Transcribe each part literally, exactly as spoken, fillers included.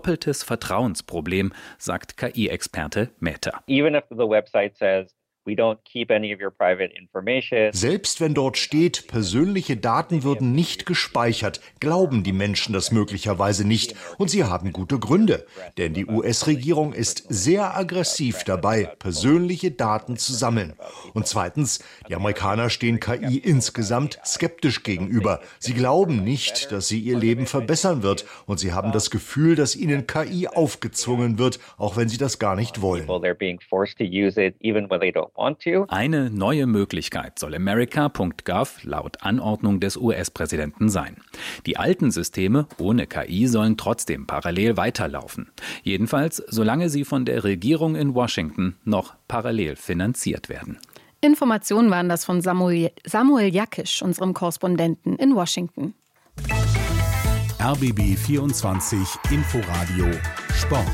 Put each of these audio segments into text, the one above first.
doppeltes Vertrauensproblem, sagt K I-Experte Mehta. Even if the website says, we don't keep any of your private information. Selbst wenn dort steht, persönliche Daten würden nicht gespeichert, glauben die Menschen das möglicherweise nicht. Und sie haben gute Gründe. Denn die U S-Regierung ist sehr aggressiv dabei, persönliche Daten zu sammeln. Und zweitens, die Amerikaner stehen K I insgesamt skeptisch gegenüber. Sie glauben nicht, dass sie ihr Leben verbessern wird. Und sie haben das Gefühl, dass ihnen K I aufgezwungen wird, auch wenn sie das gar nicht wollen. Eine neue Möglichkeit soll America Punkt gov laut Anordnung des U S-Präsidenten sein. Die alten Systeme ohne K I sollen trotzdem parallel weiterlaufen. Jedenfalls, solange sie von der Regierung in Washington noch parallel finanziert werden. Informationen waren das von Samuel, Samuel Jakisch, unserem Korrespondenten in Washington. R B B vierundzwanzig Inforadio Sport.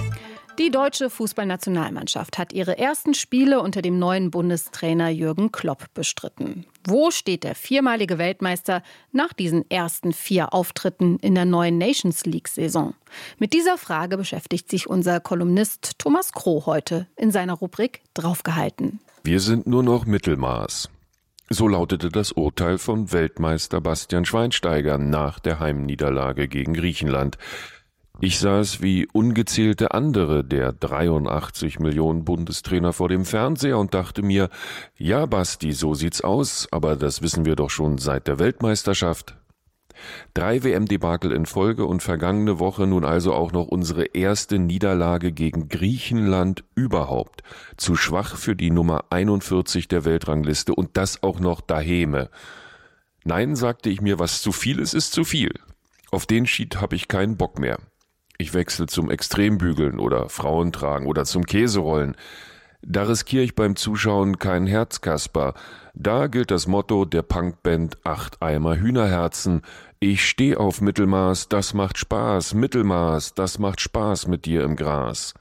Die deutsche Fußballnationalmannschaft hat ihre ersten Spiele unter dem neuen Bundestrainer Jürgen Klopp bestritten. Wo steht der viermalige Weltmeister nach diesen ersten vier Auftritten in der neuen Nations League-Saison? Mit dieser Frage beschäftigt sich unser Kolumnist Thomas Kroh heute in seiner Rubrik Draufgehalten. Wir sind nur noch Mittelmaß. So lautete das Urteil von Weltmeister Bastian Schweinsteiger nach der Heimniederlage gegen Griechenland. Ich saß wie ungezählte andere der dreiundachtzig Millionen Bundestrainer vor dem Fernseher und dachte mir, ja Basti, so sieht's aus, aber das wissen wir doch schon seit der Weltmeisterschaft. Drei W M-Debakel in Folge und vergangene Woche nun also auch noch unsere erste Niederlage gegen Griechenland überhaupt. Zu schwach für die Nummer einundvierzig der Weltrangliste und das auch noch daheme. Nein, sagte ich mir, was zu viel ist, ist zu viel. Auf den Schied habe ich keinen Bock mehr. Ich wechsle zum Extrembügeln oder Frauentragen oder zum Käserollen. Da riskiere ich beim Zuschauen kein Herzkasper. Da gilt das Motto der Punkband Acht Eimer Hühnerherzen. Ich steh auf Mittelmaß, das macht Spaß. Mittelmaß, das macht Spaß mit dir im Gras.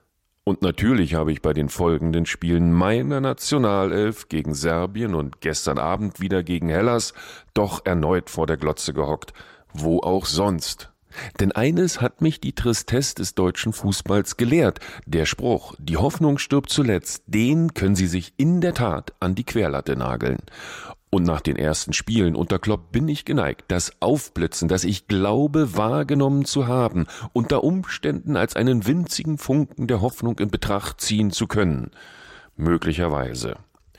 Und natürlich habe ich bei den folgenden Spielen meiner Nationalelf gegen Serbien und gestern Abend wieder gegen Hellas doch erneut vor der Glotze gehockt. Wo auch sonst. Denn eines hat mich die Tristesse des deutschen Fußballs gelehrt. Der Spruch, die Hoffnung stirbt zuletzt, den können Sie sich in der Tat an die Querlatte nageln. Und nach den ersten Spielen unter Klopp bin ich geneigt, das Aufblitzen, das ich glaube wahrgenommen zu haben, unter Umständen als einen winzigen Funken der Hoffnung in Betracht ziehen zu können. Möglicherweise.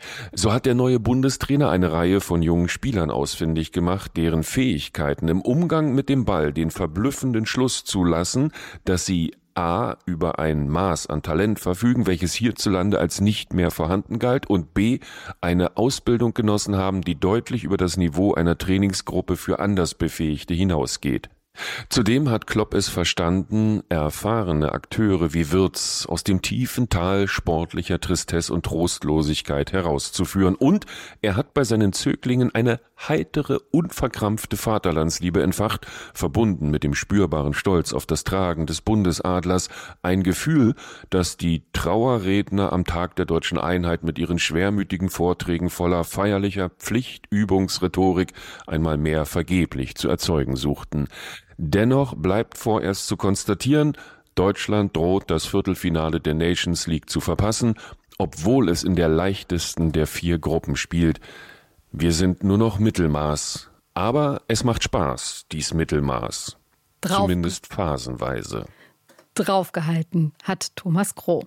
So hat der neue Bundestrainer eine Reihe von jungen Spielern ausfindig gemacht, deren Fähigkeiten im Umgang mit dem Ball den verblüffenden Schluss zulassen, dass sie a. über ein Maß an Talent verfügen, welches hierzulande als nicht mehr vorhanden galt, und b. eine Ausbildung genossen haben, die deutlich über das Niveau einer Trainingsgruppe für Andersbefähigte hinausgeht. Zudem hat Klopp es verstanden, erfahrene Akteure wie Wirtz aus dem tiefen Tal sportlicher Tristesse und Trostlosigkeit herauszuführen, und er hat bei seinen Zöglingen eine heitere, unverkrampfte Vaterlandsliebe entfacht, verbunden mit dem spürbaren Stolz auf das Tragen des Bundesadlers, ein Gefühl, das die Trauerredner am Tag der deutschen Einheit mit ihren schwermütigen Vorträgen voller feierlicher Pflichtübungsrhetorik einmal mehr vergeblich zu erzeugen suchten. Dennoch bleibt vorerst zu konstatieren, Deutschland droht das Viertelfinale der Nations League zu verpassen, obwohl es in der leichtesten der vier Gruppen spielt. Wir sind nur noch Mittelmaß, aber es macht Spaß, dies Mittelmaß. Drauf. Zumindest phasenweise. Draufgehalten hat Thomas Kroh.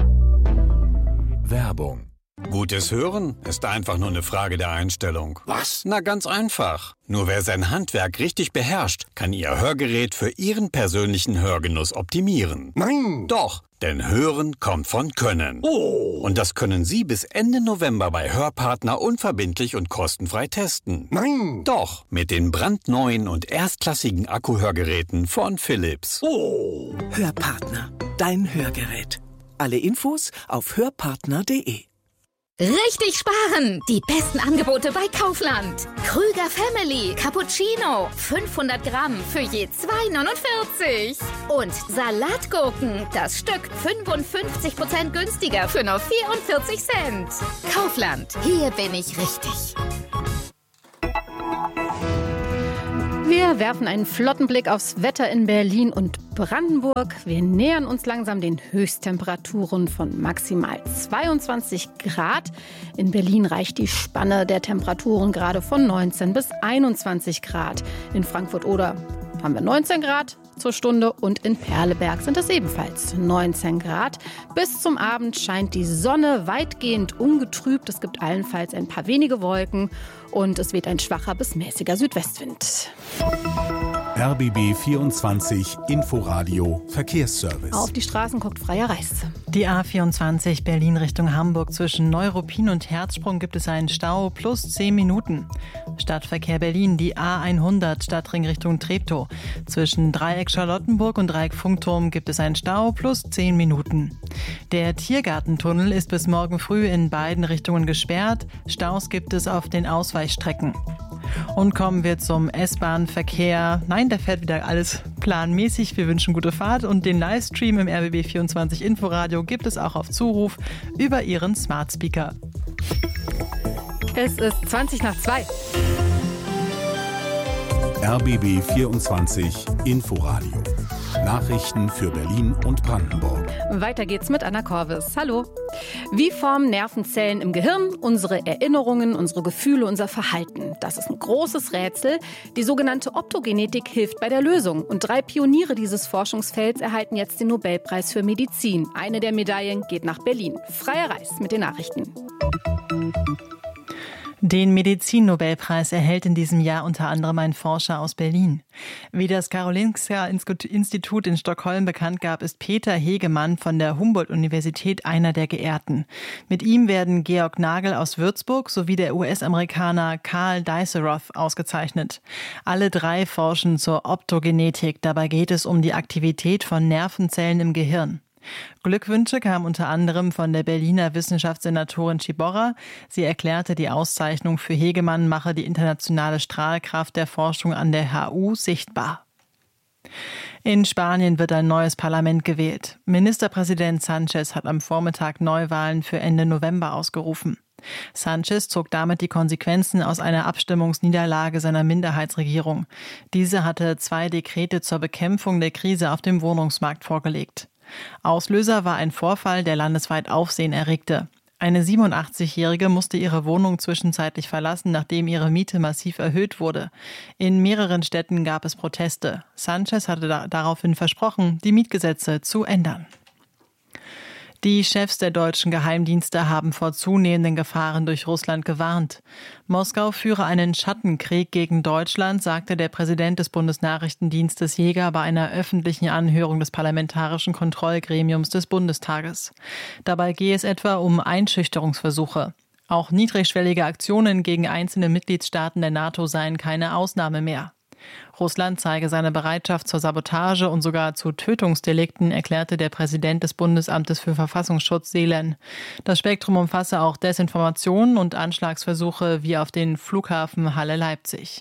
Werbung. Gutes Hören ist einfach nur eine Frage der Einstellung. Was? Na, ganz einfach. Nur wer sein Handwerk richtig beherrscht, kann Ihr Hörgerät für Ihren persönlichen Hörgenuss optimieren. Nein! Doch, denn Hören kommt von Können. Oh! Und das können Sie bis Ende November bei Hörpartner unverbindlich und kostenfrei testen. Nein! Doch, mit den brandneuen und erstklassigen Akkuhörgeräten von Philips. Oh! Hörpartner, dein Hörgerät. Alle Infos auf hörpartner punkt de. Richtig sparen! Die besten Angebote bei Kaufland. Krüger Family Cappuccino. fünfhundert Gramm für je zwei neunundvierzig. Und Salatgurken. Das Stück fünfundfünfzig Prozent günstiger für nur vierundvierzig Cent. Kaufland. Hier bin ich richtig. Wir Wir werfen einen flotten Blick aufs Wetter in Berlin und Brandenburg. Wir nähern uns langsam den Höchsttemperaturen von maximal zweiundzwanzig Grad. In Berlin reicht die Spanne der Temperaturen gerade von neunzehn bis einundzwanzig Grad. In Frankfurt-Oder haben wir neunzehn Grad zur Stunde und in Perleberg sind es ebenfalls neunzehn Grad. Bis zum Abend scheint die Sonne weitgehend ungetrübt. Es gibt allenfalls ein paar wenige Wolken und es weht ein schwacher bis mäßiger Südwestwind. R B B vierundzwanzig Inforadio Verkehrsservice. Auf die Straßen guckt Freya Reis. Die A vierundzwanzig Berlin Richtung Hamburg zwischen Neuruppin und Herzsprung gibt es einen Stau plus zehn Minuten. Stadtverkehr Berlin, die A hundert Stadtring Richtung Treptow. Zwischen Dreieck Charlottenburg und Dreieck Funkturm gibt es einen Stau plus zehn Minuten. Der Tiergartentunnel ist bis morgen früh in beiden Richtungen gesperrt. Staus gibt es auf den Ausweichstrecken. Und kommen wir zum S-Bahn-Verkehr. Nein, da fährt wieder alles planmäßig. Wir wünschen gute Fahrt und den Livestream im R B B vierundzwanzig Inforadio gibt es auch auf Zuruf über Ihren Smart Speaker. Es ist zwanzig nach zwei. R B B vierundzwanzig Inforadio. Nachrichten für Berlin und Brandenburg. Weiter geht's mit Anna Korvis. Hallo. Wie formen Nervenzellen im Gehirn unsere Erinnerungen, unsere Gefühle, unser Verhalten? Das ist ein großes Rätsel. Die sogenannte Optogenetik hilft bei der Lösung. Und drei Pioniere dieses Forschungsfelds erhalten jetzt den Nobelpreis für Medizin. Eine der Medaillen geht nach Berlin. Freya Reis mit den Nachrichten. Den Medizin-Nobelpreis erhält in diesem Jahr unter anderem ein Forscher aus Berlin. Wie das Karolinska-Institut in Stockholm bekannt gab, ist Peter Hegemann von der Humboldt-Universität einer der Geehrten. Mit ihm werden Georg Nagel aus Würzburg sowie der U S-Amerikaner Karl Diceroth ausgezeichnet. Alle drei forschen zur Optogenetik. Dabei geht es um die Aktivität von Nervenzellen im Gehirn. Glückwünsche kamen unter anderem von der Berliner Wissenschaftssenatorin Ciborra. Sie erklärte, die Auszeichnung für Hegemann mache die internationale Strahlkraft der Forschung an der H U sichtbar. In Spanien wird ein neues Parlament gewählt. Ministerpräsident Sánchez hat am Vormittag Neuwahlen für Ende November ausgerufen. Sánchez zog damit die Konsequenzen aus einer Abstimmungsniederlage seiner Minderheitsregierung. Diese hatte zwei Dekrete zur Bekämpfung der Krise auf dem Wohnungsmarkt vorgelegt. Auslöser war ein Vorfall, der landesweit Aufsehen erregte. Eine siebenundachtzigjährige musste ihre Wohnung zwischenzeitlich verlassen, nachdem ihre Miete massiv erhöht wurde. In mehreren Städten gab es Proteste. Sánchez hatte da- daraufhin versprochen, die Mietgesetze zu ändern. Die Chefs der deutschen Geheimdienste haben vor zunehmenden Gefahren durch Russland gewarnt. Moskau führe einen Schattenkrieg gegen Deutschland, sagte der Präsident des Bundesnachrichtendienstes Jäger bei einer öffentlichen Anhörung des Parlamentarischen Kontrollgremiums des Bundestages. Dabei gehe es etwa um Einschüchterungsversuche. Auch niedrigschwellige Aktionen gegen einzelne Mitgliedstaaten der NATO seien keine Ausnahme mehr. Russland zeige seine Bereitschaft zur Sabotage und sogar zu Tötungsdelikten, erklärte der Präsident des Bundesamtes für Verfassungsschutz Seelen. Das Spektrum umfasse auch Desinformationen und Anschlagsversuche wie auf den Flughafen Halle-Leipzig.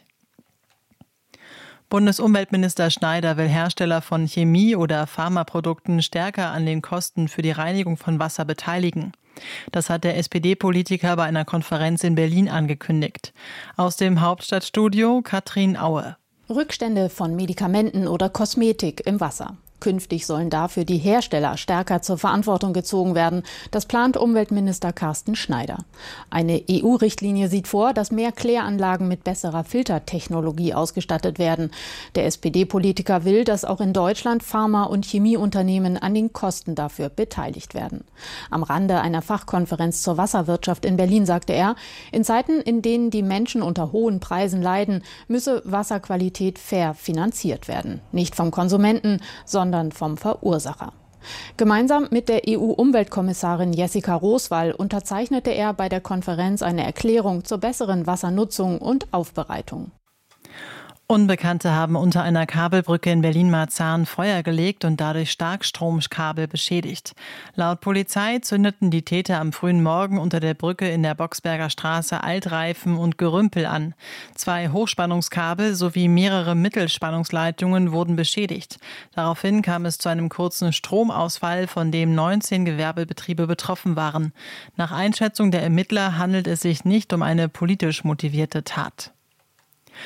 Bundesumweltminister Schneider will Hersteller von Chemie- oder Pharmaprodukten stärker an den Kosten für die Reinigung von Wasser beteiligen. Das hat der S P D-Politiker bei einer Konferenz in Berlin angekündigt. Aus dem Hauptstadtstudio Katrin Aue. Rückstände von Medikamenten oder Kosmetik im Wasser. Künftig sollen dafür die Hersteller stärker zur Verantwortung gezogen werden. Das plant Umweltminister Carsten Schneider. Eine E U-Richtlinie sieht vor, dass mehr Kläranlagen mit besserer Filtertechnologie ausgestattet werden. Der S P D-Politiker will, dass auch in Deutschland Pharma- und Chemieunternehmen an den Kosten dafür beteiligt werden. Am Rande einer Fachkonferenz zur Wasserwirtschaft in Berlin sagte er, in Zeiten, in denen die Menschen unter hohen Preisen leiden, müsse Wasserqualität fair finanziert werden. Nicht vom Konsumenten, sondern vom Verursacher. Gemeinsam mit der E U-Umweltkommissarin Jessica Roswall unterzeichnete er bei der Konferenz eine Erklärung zur besseren Wassernutzung und Aufbereitung. Unbekannte haben unter einer Kabelbrücke in Berlin-Marzahn Feuer gelegt und dadurch Starkstromkabel beschädigt. Laut Polizei zündeten die Täter am frühen Morgen unter der Brücke in der Boxberger Straße Altreifen und Gerümpel an. Zwei Hochspannungskabel sowie mehrere Mittelspannungsleitungen wurden beschädigt. Daraufhin kam es zu einem kurzen Stromausfall, von dem neunzehn Gewerbebetriebe betroffen waren. Nach Einschätzung der Ermittler handelt es sich nicht um eine politisch motivierte Tat.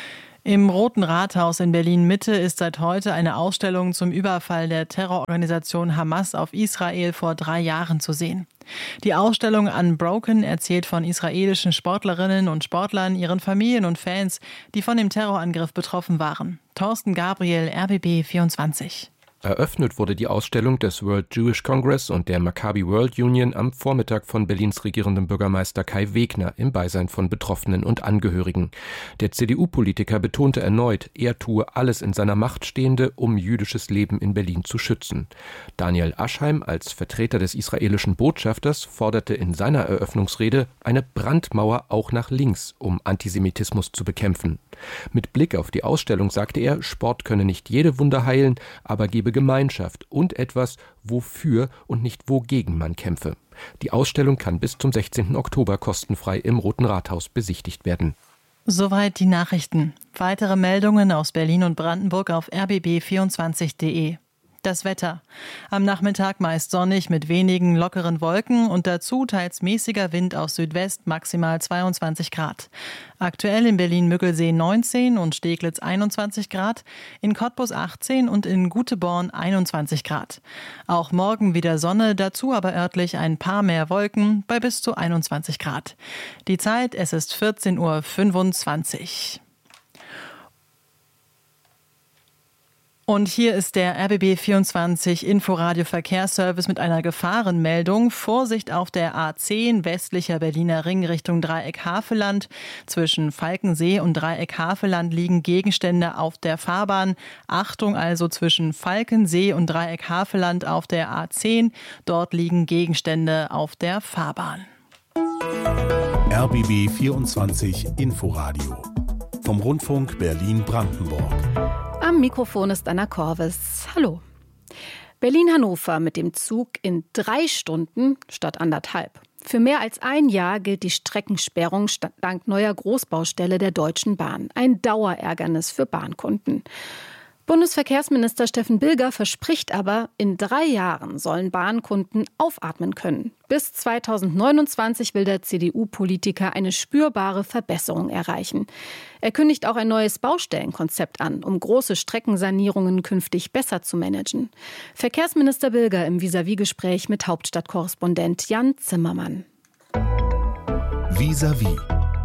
Im Roten Rathaus in Berlin-Mitte ist seit heute eine Ausstellung zum Überfall der Terrororganisation Hamas auf Israel vor drei Jahren zu sehen. Die Ausstellung Unbroken erzählt von israelischen Sportlerinnen und Sportlern, ihren Familien und Fans, die von dem Terrorangriff betroffen waren. Thorsten Gabriel, R B B vierundzwanzig. Eröffnet wurde die Ausstellung des World Jewish Congress und der Maccabi World Union am Vormittag von Berlins regierendem Bürgermeister Kai Wegner im Beisein von Betroffenen und Angehörigen. Der C D U-Politiker betonte erneut, er tue alles in seiner Macht Stehende, um jüdisches Leben in Berlin zu schützen. Daniel Aschheim als Vertreter des israelischen Botschafters forderte in seiner Eröffnungsrede eine Brandmauer auch nach links, um Antisemitismus zu bekämpfen. Mit Blick auf die Ausstellung sagte er, Sport könne nicht jede Wunde heilen, aber gebe Gemeinschaft und etwas, wofür und nicht wogegen man kämpfe. Die Ausstellung kann bis zum sechzehnten Oktober kostenfrei im Roten Rathaus besichtigt werden. Soweit die Nachrichten. Weitere Meldungen aus Berlin und Brandenburg auf r b b vierundzwanzig punkt d e. Das Wetter. Am Nachmittag meist sonnig mit wenigen lockeren Wolken und dazu teils mäßiger Wind aus Südwest, maximal zweiundzwanzig Grad. Aktuell in Berlin-Müggelsee neunzehn und Steglitz einundzwanzig Grad, in Cottbus achtzehn und in Guteborn einundzwanzig Grad. Auch morgen wieder Sonne, dazu aber örtlich ein paar mehr Wolken bei bis zu einundzwanzig Grad. Die Zeit, es ist vierzehn Uhr fünfundzwanzig. Und hier ist der R B B vierundzwanzig Inforadio Verkehrsservice mit einer Gefahrenmeldung. Vorsicht auf der A zehn westlicher Berliner Ring Richtung Dreieck Havelland. Zwischen Falkensee und Dreieck Havelland liegen Gegenstände auf der Fahrbahn. Achtung also zwischen Falkensee und Dreieck Havelland auf der A zehn. Dort liegen Gegenstände auf der Fahrbahn. R B B vierundzwanzig Inforadio vom Rundfunk Berlin-Brandenburg. Am Mikrofon ist Anna Korvis. Hallo. Berlin-Hannover mit dem Zug in drei Stunden statt anderthalb. Für mehr als ein Jahr gilt die Streckensperrung dank neuer Großbaustelle der Deutschen Bahn. Ein Dauerärgernis für Bahnkunden. Bundesverkehrsminister Steffen Bilger verspricht aber, in drei Jahren sollen Bahnkunden aufatmen können. Bis zweitausendneunundzwanzig will der C D U-Politiker eine spürbare Verbesserung erreichen. Er kündigt auch ein neues Baustellenkonzept an, um große Streckensanierungen künftig besser zu managen. Verkehrsminister Bilger im Vis-à-vis-Gespräch mit Hauptstadtkorrespondent Jan Zimmermann. Vis-à-vis.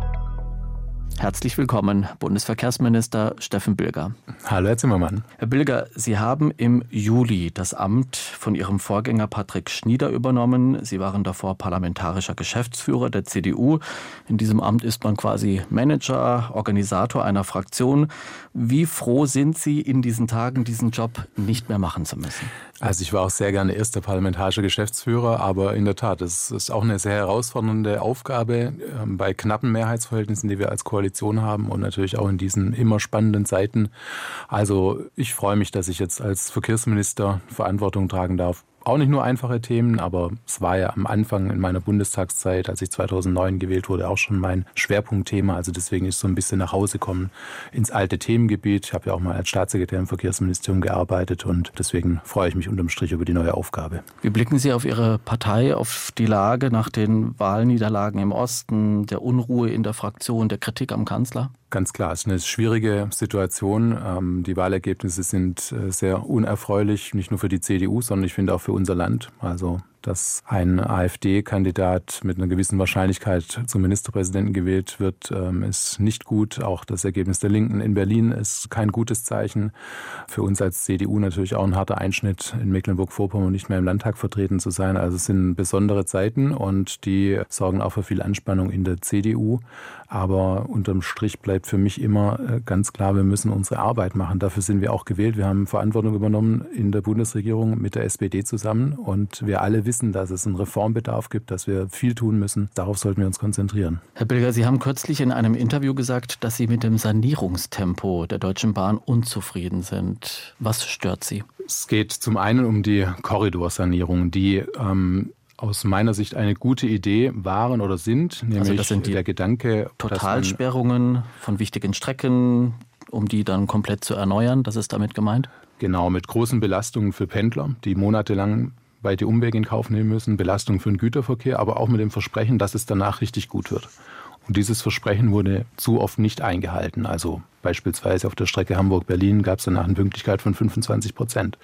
Herzlich willkommen, Bundesverkehrsminister Steffen Bilger. Hallo, Herr Zimmermann. Herr Bilger, Sie haben im Juli das Amt von Ihrem Vorgänger Patrick Schnieder übernommen. Sie waren davor parlamentarischer Geschäftsführer der C D U. In diesem Amt ist man quasi Manager, Organisator einer Fraktion. Wie froh sind Sie in diesen Tagen, diesen Job nicht mehr machen zu müssen? Also ich war auch sehr gerne erster parlamentarischer Geschäftsführer, aber in der Tat, es ist auch eine sehr herausfordernde Aufgabe bei knappen Mehrheitsverhältnissen, die wir als Koalition haben und natürlich auch in diesen immer spannenden Zeiten. Also ich freue mich, dass ich jetzt als Verkehrsminister Verantwortung tragen darf. Auch nicht nur einfache Themen, aber es war ja am Anfang in meiner Bundestagszeit, als ich zweitausendneun gewählt wurde, auch schon mein Schwerpunktthema. Also deswegen ist so ein bisschen nach Hause kommen ins alte Themengebiet. Ich habe ja auch mal als Staatssekretär im Verkehrsministerium gearbeitet und deswegen freue ich mich unterm Strich über die neue Aufgabe. Wie blicken Sie auf Ihre Partei, auf die Lage nach den Wahlniederlagen im Osten, der Unruhe in der Fraktion, der Kritik am Kanzler? Ganz klar, es ist eine schwierige Situation. Die Wahlergebnisse sind sehr unerfreulich, nicht nur für die C D U, sondern ich finde auch für unser Land. Also, dass ein AfD-Kandidat mit einer gewissen Wahrscheinlichkeit zum Ministerpräsidenten gewählt wird, ist nicht gut. Auch das Ergebnis der Linken in Berlin ist kein gutes Zeichen. Für uns als C D U natürlich auch ein harter Einschnitt, in Mecklenburg-Vorpommern nicht mehr im Landtag vertreten zu sein. Also es sind besondere Zeiten und die sorgen auch für viel Anspannung in der C D U. Aber unterm Strich bleibt für mich immer ganz klar, wir müssen unsere Arbeit machen. Dafür sind wir auch gewählt. Wir haben Verantwortung übernommen in der Bundesregierung mit der S P D zusammen und wir alle wissen, dass es einen Reformbedarf gibt, dass wir viel tun müssen. Darauf sollten wir uns konzentrieren. Herr Bilger, Sie haben kürzlich in einem Interview gesagt, dass Sie mit dem Sanierungstempo der Deutschen Bahn unzufrieden sind. Was stört Sie? Es geht zum einen um die Korridorsanierung, die ähm, aus meiner Sicht eine gute Idee waren oder sind, nämlich also das sind die der Gedanke, Totalsperrungen von wichtigen Strecken, um die dann komplett zu erneuern, das ist damit gemeint? Genau, mit großen Belastungen für Pendler, die monatelang weite Umwege in Kauf nehmen müssen, Belastung für den Güterverkehr, aber auch mit dem Versprechen, dass es danach richtig gut wird. Und dieses Versprechen wurde zu oft nicht eingehalten. Also Beispielsweise auf der Strecke Hamburg-Berlin gab es danach eine Pünktlichkeit von fünfundzwanzig Prozent.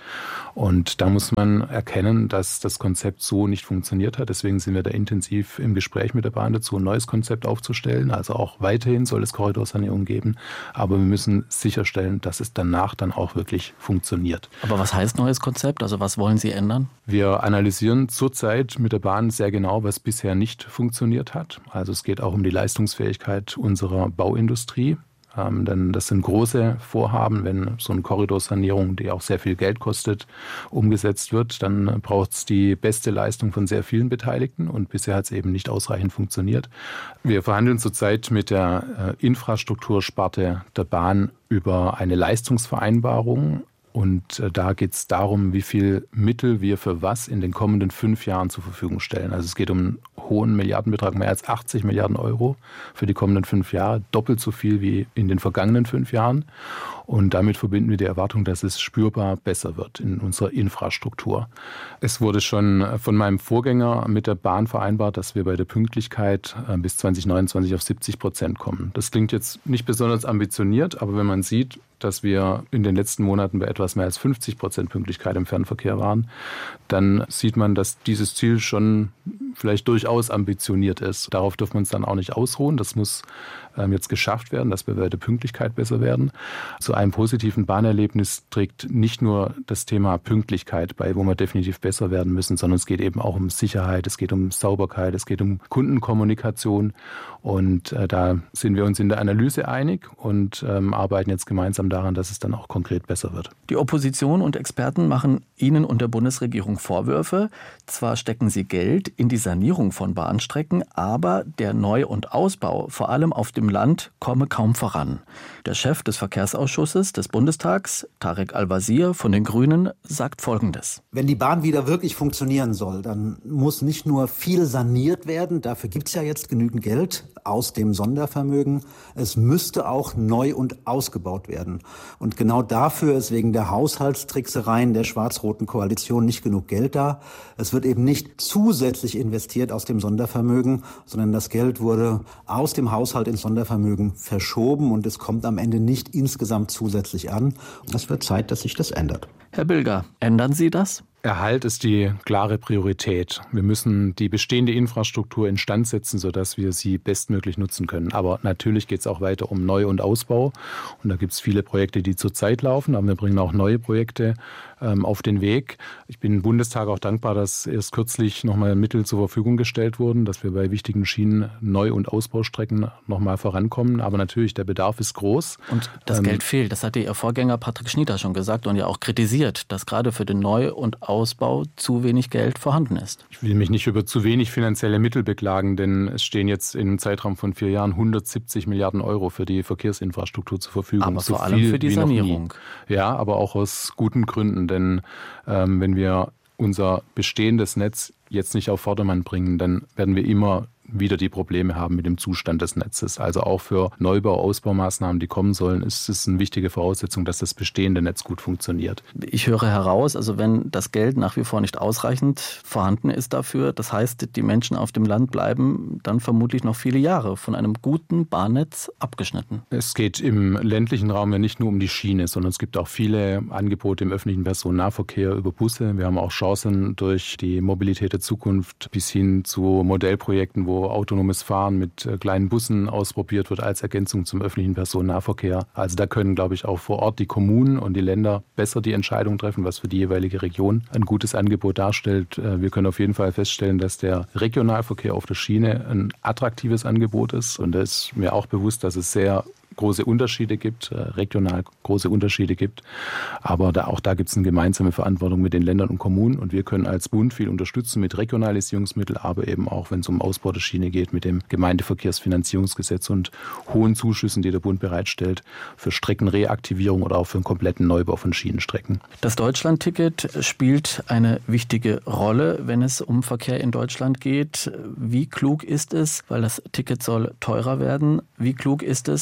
Und da muss man erkennen, dass das Konzept so nicht funktioniert hat. Deswegen sind wir da intensiv im Gespräch mit der Bahn dazu, ein neues Konzept aufzustellen. Also auch weiterhin soll es Korridorsanierung geben. Aber wir müssen sicherstellen, dass es danach dann auch wirklich funktioniert. Aber was heißt neues Konzept? Also was wollen Sie ändern? Wir analysieren zurzeit mit der Bahn sehr genau, was bisher nicht funktioniert hat. Also es geht auch um die Leistungsfähigkeit unserer Bauindustrie. Ähm, denn das sind große Vorhaben. Wenn so eine Korridorsanierung, die auch sehr viel Geld kostet, umgesetzt wird, dann braucht es die beste Leistung von sehr vielen Beteiligten. Und bisher hat es eben nicht ausreichend funktioniert. Wir verhandeln zurzeit mit der äh, Infrastruktursparte der Bahn über eine Leistungsvereinbarung. Und äh, da geht es darum, wie viel Mittel wir für was in den kommenden fünf Jahren zur Verfügung stellen. Also es geht um einen hohen Milliardenbetrag, mehr als achtzig Milliarden Euro für die kommenden fünf Jahre, doppelt so viel wie in den vergangenen fünf Jahren. Und damit verbinden wir die Erwartung, dass es spürbar besser wird in unserer Infrastruktur. Es wurde schon von meinem Vorgänger mit der Bahn vereinbart, dass wir bei der Pünktlichkeit bis zwanzig neunundzwanzig auf siebzig Prozent kommen. Das klingt jetzt nicht besonders ambitioniert, aber wenn man sieht, dass wir in den letzten Monaten bei etwas mehr als fünfzig Prozent Pünktlichkeit im Fernverkehr waren, dann sieht man, dass dieses Ziel schon vielleicht durchaus ambitioniert ist. Darauf dürfen wir uns dann auch nicht ausruhen. Das muss ähm, jetzt geschafft werden, dass wir bei der Pünktlichkeit besser werden. Zu einem positiven Bahnerlebnis trägt nicht nur das Thema Pünktlichkeit bei, wo wir definitiv besser werden müssen, sondern es geht eben auch um Sicherheit, es geht um Sauberkeit, es geht um Kundenkommunikation. Und äh, da sind wir uns in der Analyse einig und ähm, arbeiten jetzt gemeinsam daran, dass es dann auch konkret besser wird. Die Opposition und Experten machen Ihnen und der Bundesregierung Vorwürfe. Zwar stecken sie Geld in die Sanierung von Bahnstrecken, aber der Neu- und Ausbau, vor allem auf dem Land, komme kaum voran. Der Chef des Verkehrsausschusses des Bundestags, Tarek Al-Wazir von den Grünen, sagt Folgendes. Wenn die Bahn wieder wirklich funktionieren soll, dann muss nicht nur viel saniert werden, dafür gibt es ja jetzt genügend Geld aus dem Sondervermögen, es müsste auch neu und ausgebaut werden. Und genau dafür ist wegen der Haushaltstricksereien der schwarz-roten Koalition nicht genug Geld da. Es wird eben nicht zusätzlich investiert aus dem Sondervermögen, sondern das Geld wurde aus dem Haushalt ins Sondervermögen verschoben und es kommt am Ende nicht insgesamt zusätzlich an. Es wird Zeit, dass sich das ändert. Herr Bilger, ändern Sie das? Erhalt ist die klare Priorität. Wir müssen die bestehende Infrastruktur instand setzen, sodass wir sie bestmöglich nutzen können. Aber natürlich geht es auch weiter um Neu- und Ausbau. Und da gibt es viele Projekte, die zurzeit laufen, aber wir bringen auch neue Projekte ähm, auf den Weg. Ich bin im Bundestag auch dankbar, dass erst kürzlich nochmal Mittel zur Verfügung gestellt wurden, dass wir bei wichtigen Schienen Neu- und Ausbaustrecken nochmal vorankommen. Aber natürlich, der Bedarf ist groß. Und das ähm, Geld fehlt. Das hatte Ihr Vorgänger Patrick Schnieder schon gesagt und ja auch kritisiert, dass gerade für den Neu- und Ausbau zu wenig Geld vorhanden ist. Ich will mich nicht über zu wenig finanzielle Mittel beklagen, denn es stehen jetzt in einem Zeitraum von vier Jahren hundertsiebzig Milliarden Euro für die Verkehrsinfrastruktur zur Verfügung. Aber so vor allem für die Sanierung. Ja, aber auch aus guten Gründen, denn ähm, wenn wir unser bestehendes Netz jetzt nicht auf Vordermann bringen, dann werden wir immer wieder die Probleme haben mit dem Zustand des Netzes. Also auch für Neubau-, Ausbaumaßnahmen, die kommen sollen, ist es eine wichtige Voraussetzung, dass das bestehende Netz gut funktioniert. Ich höre heraus, also wenn das Geld nach wie vor nicht ausreichend vorhanden ist dafür, das heißt, die Menschen auf dem Land bleiben dann vermutlich noch viele Jahre von einem guten Bahnnetz abgeschnitten. Es geht im ländlichen Raum ja nicht nur um die Schiene, sondern es gibt auch viele Angebote im öffentlichen Personennahverkehr über Busse. Wir haben auch Chancen durch die Mobilität der Zukunft bis hin zu Modellprojekten, wo autonomes Fahren mit kleinen Bussen ausprobiert wird als Ergänzung zum öffentlichen Personennahverkehr. Also da können, glaube ich, auch vor Ort die Kommunen und die Länder besser die Entscheidung treffen, was für die jeweilige Region ein gutes Angebot darstellt. Wir können auf jeden Fall feststellen, dass der Regionalverkehr auf der Schiene ein attraktives Angebot ist. Und da ist mir auch bewusst, dass es sehr große Unterschiede gibt, regional große Unterschiede gibt. Aber da, auch da gibt es eine gemeinsame Verantwortung mit den Ländern und Kommunen. Und wir können als Bund viel unterstützen mit Regionalisierungsmitteln, aber eben auch, wenn es um Ausbau der Schiene geht, mit dem Gemeindeverkehrsfinanzierungsgesetz und hohen Zuschüssen, die der Bund bereitstellt für Streckenreaktivierung oder auch für einen kompletten Neubau von Schienenstrecken. Das Deutschlandticket spielt eine wichtige Rolle, wenn es um Verkehr in Deutschland geht. Wie klug ist es, weil das Ticket soll teurer werden, wie klug ist es, in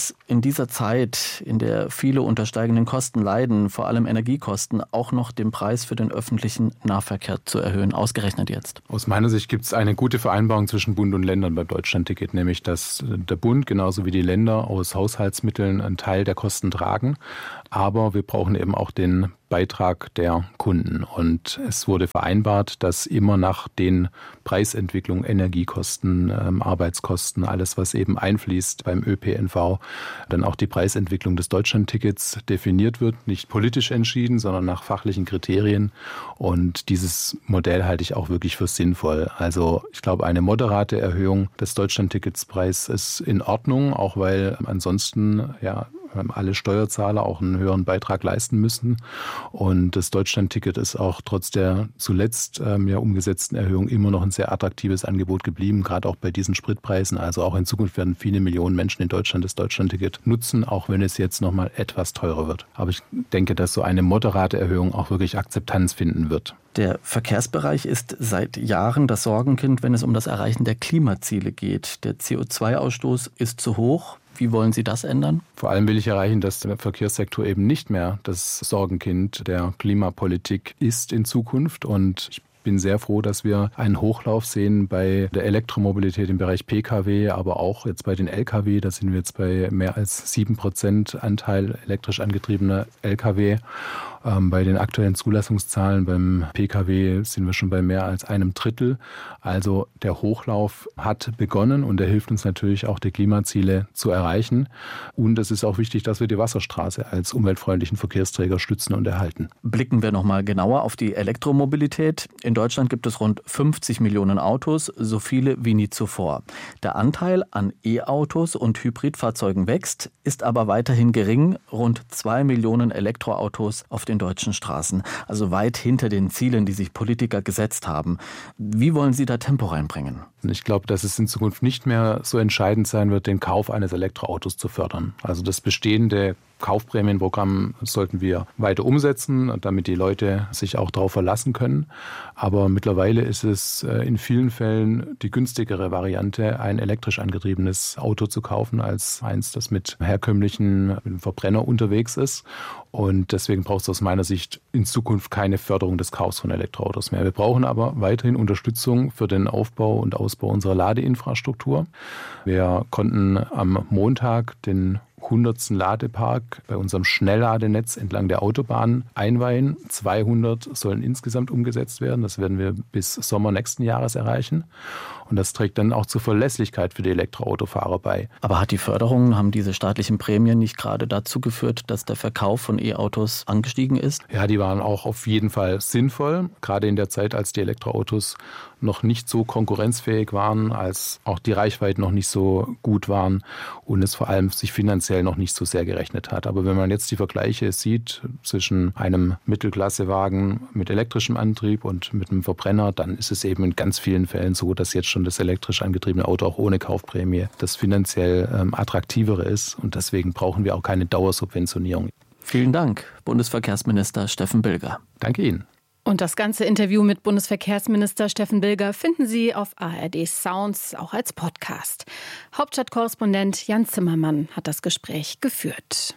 dieser Zeit, in der viele unter steigenden Kosten leiden, vor allem Energiekosten, auch noch den Preis für den öffentlichen Nahverkehr zu erhöhen, ausgerechnet jetzt? Aus meiner Sicht gibt es eine gute Vereinbarung zwischen Bund und Ländern beim Deutschlandticket, nämlich dass der Bund genauso wie die Länder aus Haushaltsmitteln einen Teil der Kosten tragen. Aber wir brauchen eben auch den Beitrag der Kunden. Und es wurde vereinbart, dass immer nach den Preisentwicklungen, Energiekosten, ähm, Arbeitskosten, alles, was eben einfließt beim Ö P N V, dann auch die Preisentwicklung des Deutschlandtickets definiert wird. Nicht politisch entschieden, sondern nach fachlichen Kriterien. Und dieses Modell halte ich auch wirklich für sinnvoll. Also ich glaube, eine moderate Erhöhung des Deutschlandticketspreises ist in Ordnung, auch weil ansonsten ja alle Steuerzahler auch einen höheren Beitrag leisten müssen. Und das Deutschlandticket ist auch trotz der zuletzt ähm, ja umgesetzten Erhöhung immer noch ein sehr attraktives Angebot geblieben, gerade auch bei diesen Spritpreisen. Also auch in Zukunft werden viele Millionen Menschen in Deutschland das Deutschlandticket nutzen, auch wenn es jetzt nochmal etwas teurer wird. Aber ich denke, dass so eine moderate Erhöhung auch wirklich Akzeptanz finden wird. Der Verkehrsbereich ist seit Jahren das Sorgenkind, wenn es um das Erreichen der Klimaziele geht. Der C O zwei Ausstoß ist zu hoch. Wie wollen Sie das ändern? Vor allem will ich erreichen, dass der Verkehrssektor eben nicht mehr das Sorgenkind der Klimapolitik ist in Zukunft. Und ich bin sehr froh, dass wir einen Hochlauf sehen bei der Elektromobilität im Bereich P K W, aber auch jetzt bei den L K W. Da sind wir jetzt bei mehr als sieben Prozent Anteil elektrisch angetriebener L K W. Ähm, bei den aktuellen Zulassungszahlen beim P K W sind wir schon bei mehr als einem Drittel. Also der Hochlauf hat begonnen und er hilft uns natürlich auch, die Klimaziele zu erreichen. Und es ist auch wichtig, dass wir die Wasserstraße als umweltfreundlichen Verkehrsträger stützen und erhalten. Blicken wir noch mal genauer auf die Elektromobilität. In Deutschland gibt es rund fünfzig Millionen Autos, so viele wie nie zuvor. Der Anteil an E-Autos und Hybridfahrzeugen wächst, ist aber weiterhin gering. Rund zwei Millionen Elektroautos auf den deutschen Straßen. Also weit hinter den Zielen, die sich Politiker gesetzt haben. Wie wollen Sie da Tempo reinbringen? Ich glaube, dass es in Zukunft nicht mehr so entscheidend sein wird, den Kauf eines Elektroautos zu fördern. Also das bestehende Kaufprämienprogramm sollten wir weiter umsetzen, damit die Leute sich auch darauf verlassen können. Aber mittlerweile ist es in vielen Fällen die günstigere Variante, ein elektrisch angetriebenes Auto zu kaufen, als eins, das mit herkömmlichen mit einem Verbrenner unterwegs ist. Und deswegen braucht es aus meiner Sicht in Zukunft keine Förderung des Kaufs von Elektroautos mehr. Wir brauchen aber weiterhin Unterstützung für den Aufbau und Ausbau unserer Ladeinfrastruktur. Wir konnten am Montag den hundertsten Ladepark bei unserem Schnellladenetz entlang der Autobahn einweihen. zweihundert sollen insgesamt umgesetzt werden. Das werden wir bis Sommer nächsten Jahres erreichen. Und das trägt dann auch zur Verlässlichkeit für die Elektroautofahrer bei. Aber hat die Förderung, haben diese staatlichen Prämien nicht gerade dazu geführt, dass der Verkauf von E-Autos angestiegen ist? Ja, die waren auch auf jeden Fall sinnvoll. Gerade in der Zeit, als die Elektroautos noch nicht so konkurrenzfähig waren, als auch die Reichweiten noch nicht so gut waren und es vor allem sich finanziell noch nicht so sehr gerechnet hat. Aber wenn man jetzt die Vergleiche sieht zwischen einem Mittelklassewagen mit elektrischem Antrieb und mit einem Verbrenner, dann ist es eben in ganz vielen Fällen so, dass jetzt schon das elektrisch angetriebene Auto auch ohne Kaufprämie das finanziell ähm, attraktivere ist. Und deswegen brauchen wir auch keine Dauersubventionierung. Vielen Dank, Bundesverkehrsminister Steffen Bilger. Danke Ihnen. Und das ganze Interview mit Bundesverkehrsminister Steffen Bilger finden Sie auf A R D Sounds, auch als Podcast. Hauptstadtkorrespondent Jan Zimmermann hat das Gespräch geführt.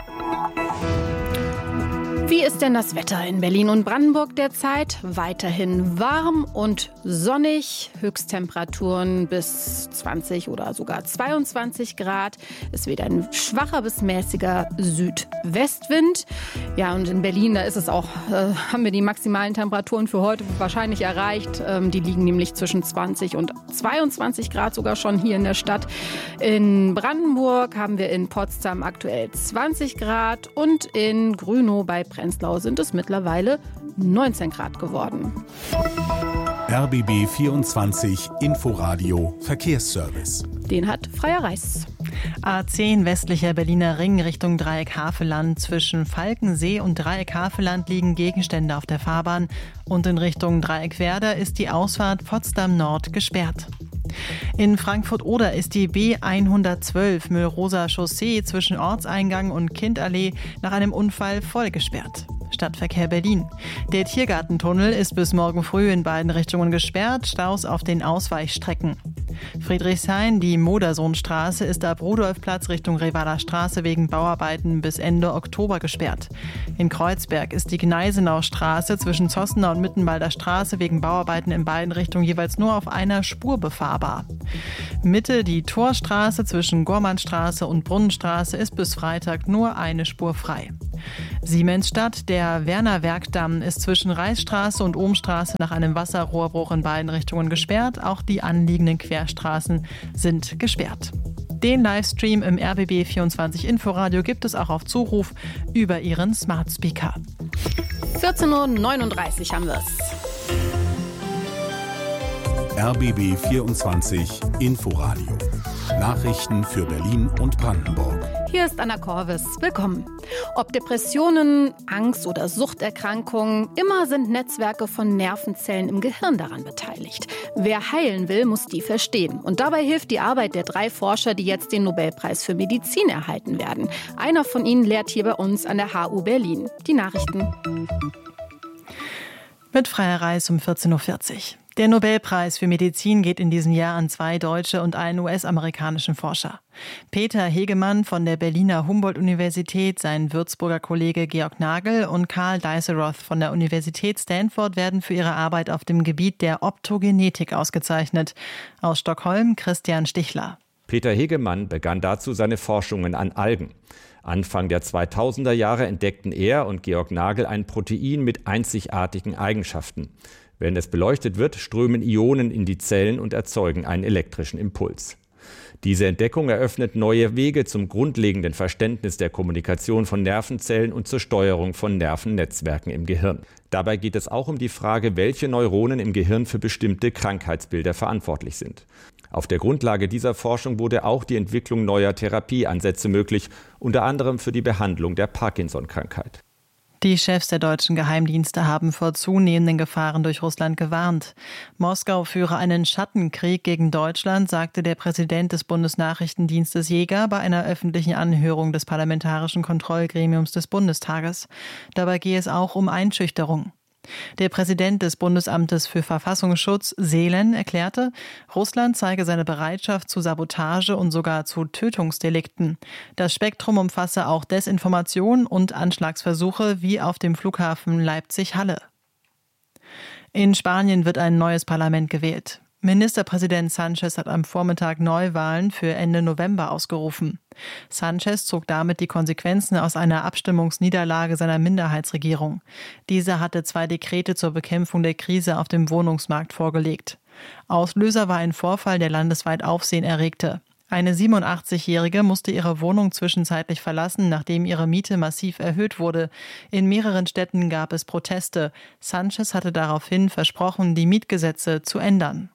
Wie ist denn das Wetter in Berlin und Brandenburg derzeit? Weiterhin warm und sonnig. Höchsttemperaturen bis zwanzig oder sogar zweiundzwanzig Grad. Es weht ein schwacher bis mäßiger Südwestwind. Ja, und in Berlin, da ist es auch, äh, haben wir die maximalen Temperaturen für heute wahrscheinlich erreicht. Ähm, die liegen nämlich zwischen zwanzig und zweiundzwanzig Grad sogar schon hier in der Stadt. In Brandenburg haben wir in Potsdam aktuell zwanzig Grad und in Grünow bei Prenzlau sind es mittlerweile neunzehn Grad geworden. R B B vierundzwanzig Inforadio Verkehrsservice. Den hat Freier Reis. A zehn westlicher Berliner Ring Richtung Dreieck Havelland. Zwischen Falkensee und Dreieck Havelland liegen Gegenstände auf der Fahrbahn. Und in Richtung Dreieck Werder ist die Ausfahrt Potsdam Nord gesperrt. In Frankfurt-Oder ist die B hundertzwölf Müllroser Chaussee zwischen Ortseingang und Kindallee nach einem Unfall voll gesperrt. Stadtverkehr Berlin. Der Tiergartentunnel ist bis morgen früh in beiden Richtungen gesperrt, Staus auf den Ausweichstrecken. Friedrichshain, die Modersohnstraße, ist ab Rudolfplatz Richtung Revaler Straße wegen Bauarbeiten bis Ende Oktober gesperrt. In Kreuzberg ist die Gneisenaustraße zwischen Zossener und Mittenwalder Straße wegen Bauarbeiten in beiden Richtungen jeweils nur auf einer Spur befahrbar. Mitte die Torstraße zwischen Gormannstraße und Brunnenstraße ist bis Freitag nur eine Spur frei. Siemensstadt, der Werner-Werkdamm ist zwischen Reichsstraße und Ohmstraße nach einem Wasserrohrbruch in beiden Richtungen gesperrt. Auch die anliegenden Querstraßen sind gesperrt. Den Livestream im R B B vierundzwanzig Inforadio gibt es auch auf Zuruf über Ihren Smart Speaker. vierzehn Uhr neununddreißig haben wir es. R B B vierundzwanzig Inforadio. Nachrichten für Berlin und Brandenburg. Hier ist Anna Korvis. Willkommen. Ob Depressionen, Angst oder Suchterkrankungen, immer sind Netzwerke von Nervenzellen im Gehirn daran beteiligt. Wer heilen will, muss die verstehen. Und dabei hilft die Arbeit der drei Forscher, die jetzt den Nobelpreis für Medizin erhalten werden. Einer von ihnen lehrt hier bei uns an der H U Berlin. Die Nachrichten. Mit Freier Reis um vierzehn Uhr vierzig. Der Nobelpreis für Medizin geht in diesem Jahr an zwei deutsche und einen U S-amerikanischen Forscher. Peter Hegemann von der Berliner Humboldt-Universität, sein Würzburger Kollege Georg Nagel und Karl Dijsselroth von der Universität Stanford werden für ihre Arbeit auf dem Gebiet der Optogenetik ausgezeichnet. Aus Stockholm Christian Stichler. Peter Hegemann begann dazu seine Forschungen an Algen. Anfang der zweitausender Jahre entdeckten er und Georg Nagel ein Protein mit einzigartigen Eigenschaften. Wenn es beleuchtet wird, strömen Ionen in die Zellen und erzeugen einen elektrischen Impuls. Diese Entdeckung eröffnet neue Wege zum grundlegenden Verständnis der Kommunikation von Nervenzellen und zur Steuerung von Nervennetzwerken im Gehirn. Dabei geht es auch um die Frage, welche Neuronen im Gehirn für bestimmte Krankheitsbilder verantwortlich sind. Auf der Grundlage dieser Forschung wurde auch die Entwicklung neuer Therapieansätze möglich, unter anderem für die Behandlung der Parkinson-Krankheit. Die Chefs der deutschen Geheimdienste haben vor zunehmenden Gefahren durch Russland gewarnt. Moskau führe einen Schattenkrieg gegen Deutschland, sagte der Präsident des Bundesnachrichtendienstes Jäger bei einer öffentlichen Anhörung des Parlamentarischen Kontrollgremiums des Bundestages. Dabei gehe es auch um Einschüchterung. Der Präsident des Bundesamtes für Verfassungsschutz, Seelen, erklärte, Russland zeige seine Bereitschaft zu Sabotage und sogar zu Tötungsdelikten. Das Spektrum umfasse auch Desinformation und Anschlagsversuche wie auf dem Flughafen Leipzig-Halle. In Spanien wird ein neues Parlament gewählt. Ministerpräsident Sánchez hat am Vormittag Neuwahlen für Ende November ausgerufen. Sánchez zog damit die Konsequenzen aus einer Abstimmungsniederlage seiner Minderheitsregierung. Diese hatte zwei Dekrete zur Bekämpfung der Krise auf dem Wohnungsmarkt vorgelegt. Auslöser war ein Vorfall, der landesweit Aufsehen erregte. Eine siebenundachtzigjährige musste ihre Wohnung zwischenzeitlich verlassen, nachdem ihre Miete massiv erhöht wurde. In mehreren Städten gab es Proteste. Sánchez hatte daraufhin versprochen, die Mietgesetze zu ändern.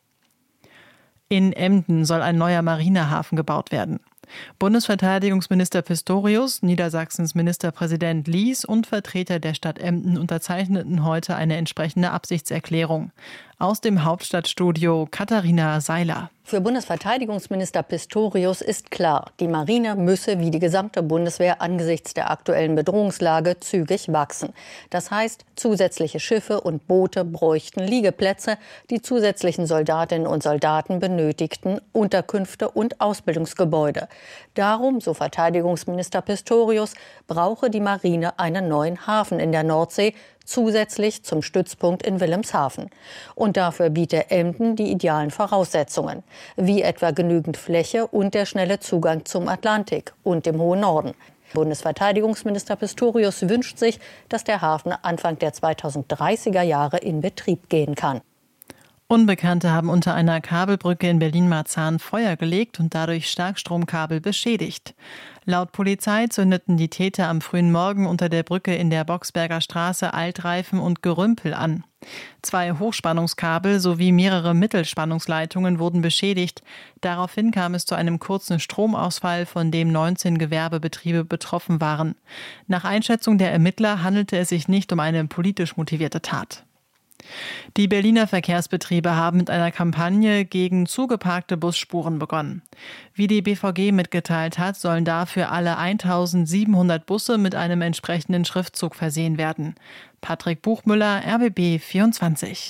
In Emden soll ein neuer Marinehafen gebaut werden. Bundesverteidigungsminister Pistorius, Niedersachsens Ministerpräsident Lies und Vertreter der Stadt Emden unterzeichneten heute eine entsprechende Absichtserklärung. Aus dem Hauptstadtstudio Katharina Seiler. Für Bundesverteidigungsminister Pistorius ist klar, die Marine müsse wie die gesamte Bundeswehr angesichts der aktuellen Bedrohungslage zügig wachsen. Das heißt, zusätzliche Schiffe und Boote bräuchten Liegeplätze, die zusätzlichen Soldatinnen und Soldaten benötigten Unterkünfte und Ausbildungsgebäude. Darum, so Verteidigungsminister Pistorius, brauche die Marine einen neuen Hafen in der Nordsee, zusätzlich zum Stützpunkt in Wilhelmshaven. Und dafür biete Emden die idealen Voraussetzungen, wie etwa genügend Fläche und der schnelle Zugang zum Atlantik und dem hohen Norden. Bundesverteidigungsminister Pistorius wünscht sich, dass der Hafen Anfang der zweitausenddreißiger Jahre in Betrieb gehen kann. Unbekannte haben unter einer Kabelbrücke in Berlin-Marzahn Feuer gelegt und dadurch Starkstromkabel beschädigt. Laut Polizei zündeten die Täter am frühen Morgen unter der Brücke in der Boxberger Straße Altreifen und Gerümpel an. Zwei Hochspannungskabel sowie mehrere Mittelspannungsleitungen wurden beschädigt. Daraufhin kam es zu einem kurzen Stromausfall, von dem neunzehn Gewerbebetriebe betroffen waren. Nach Einschätzung der Ermittler handelte es sich nicht um eine politisch motivierte Tat. Die Berliner Verkehrsbetriebe haben mit einer Kampagne gegen zugeparkte Busspuren begonnen. Wie die B V G mitgeteilt hat, sollen dafür alle eintausendsiebenhundert Busse mit einem entsprechenden Schriftzug versehen werden. Patrick Buchmüller, R B B vierundzwanzig.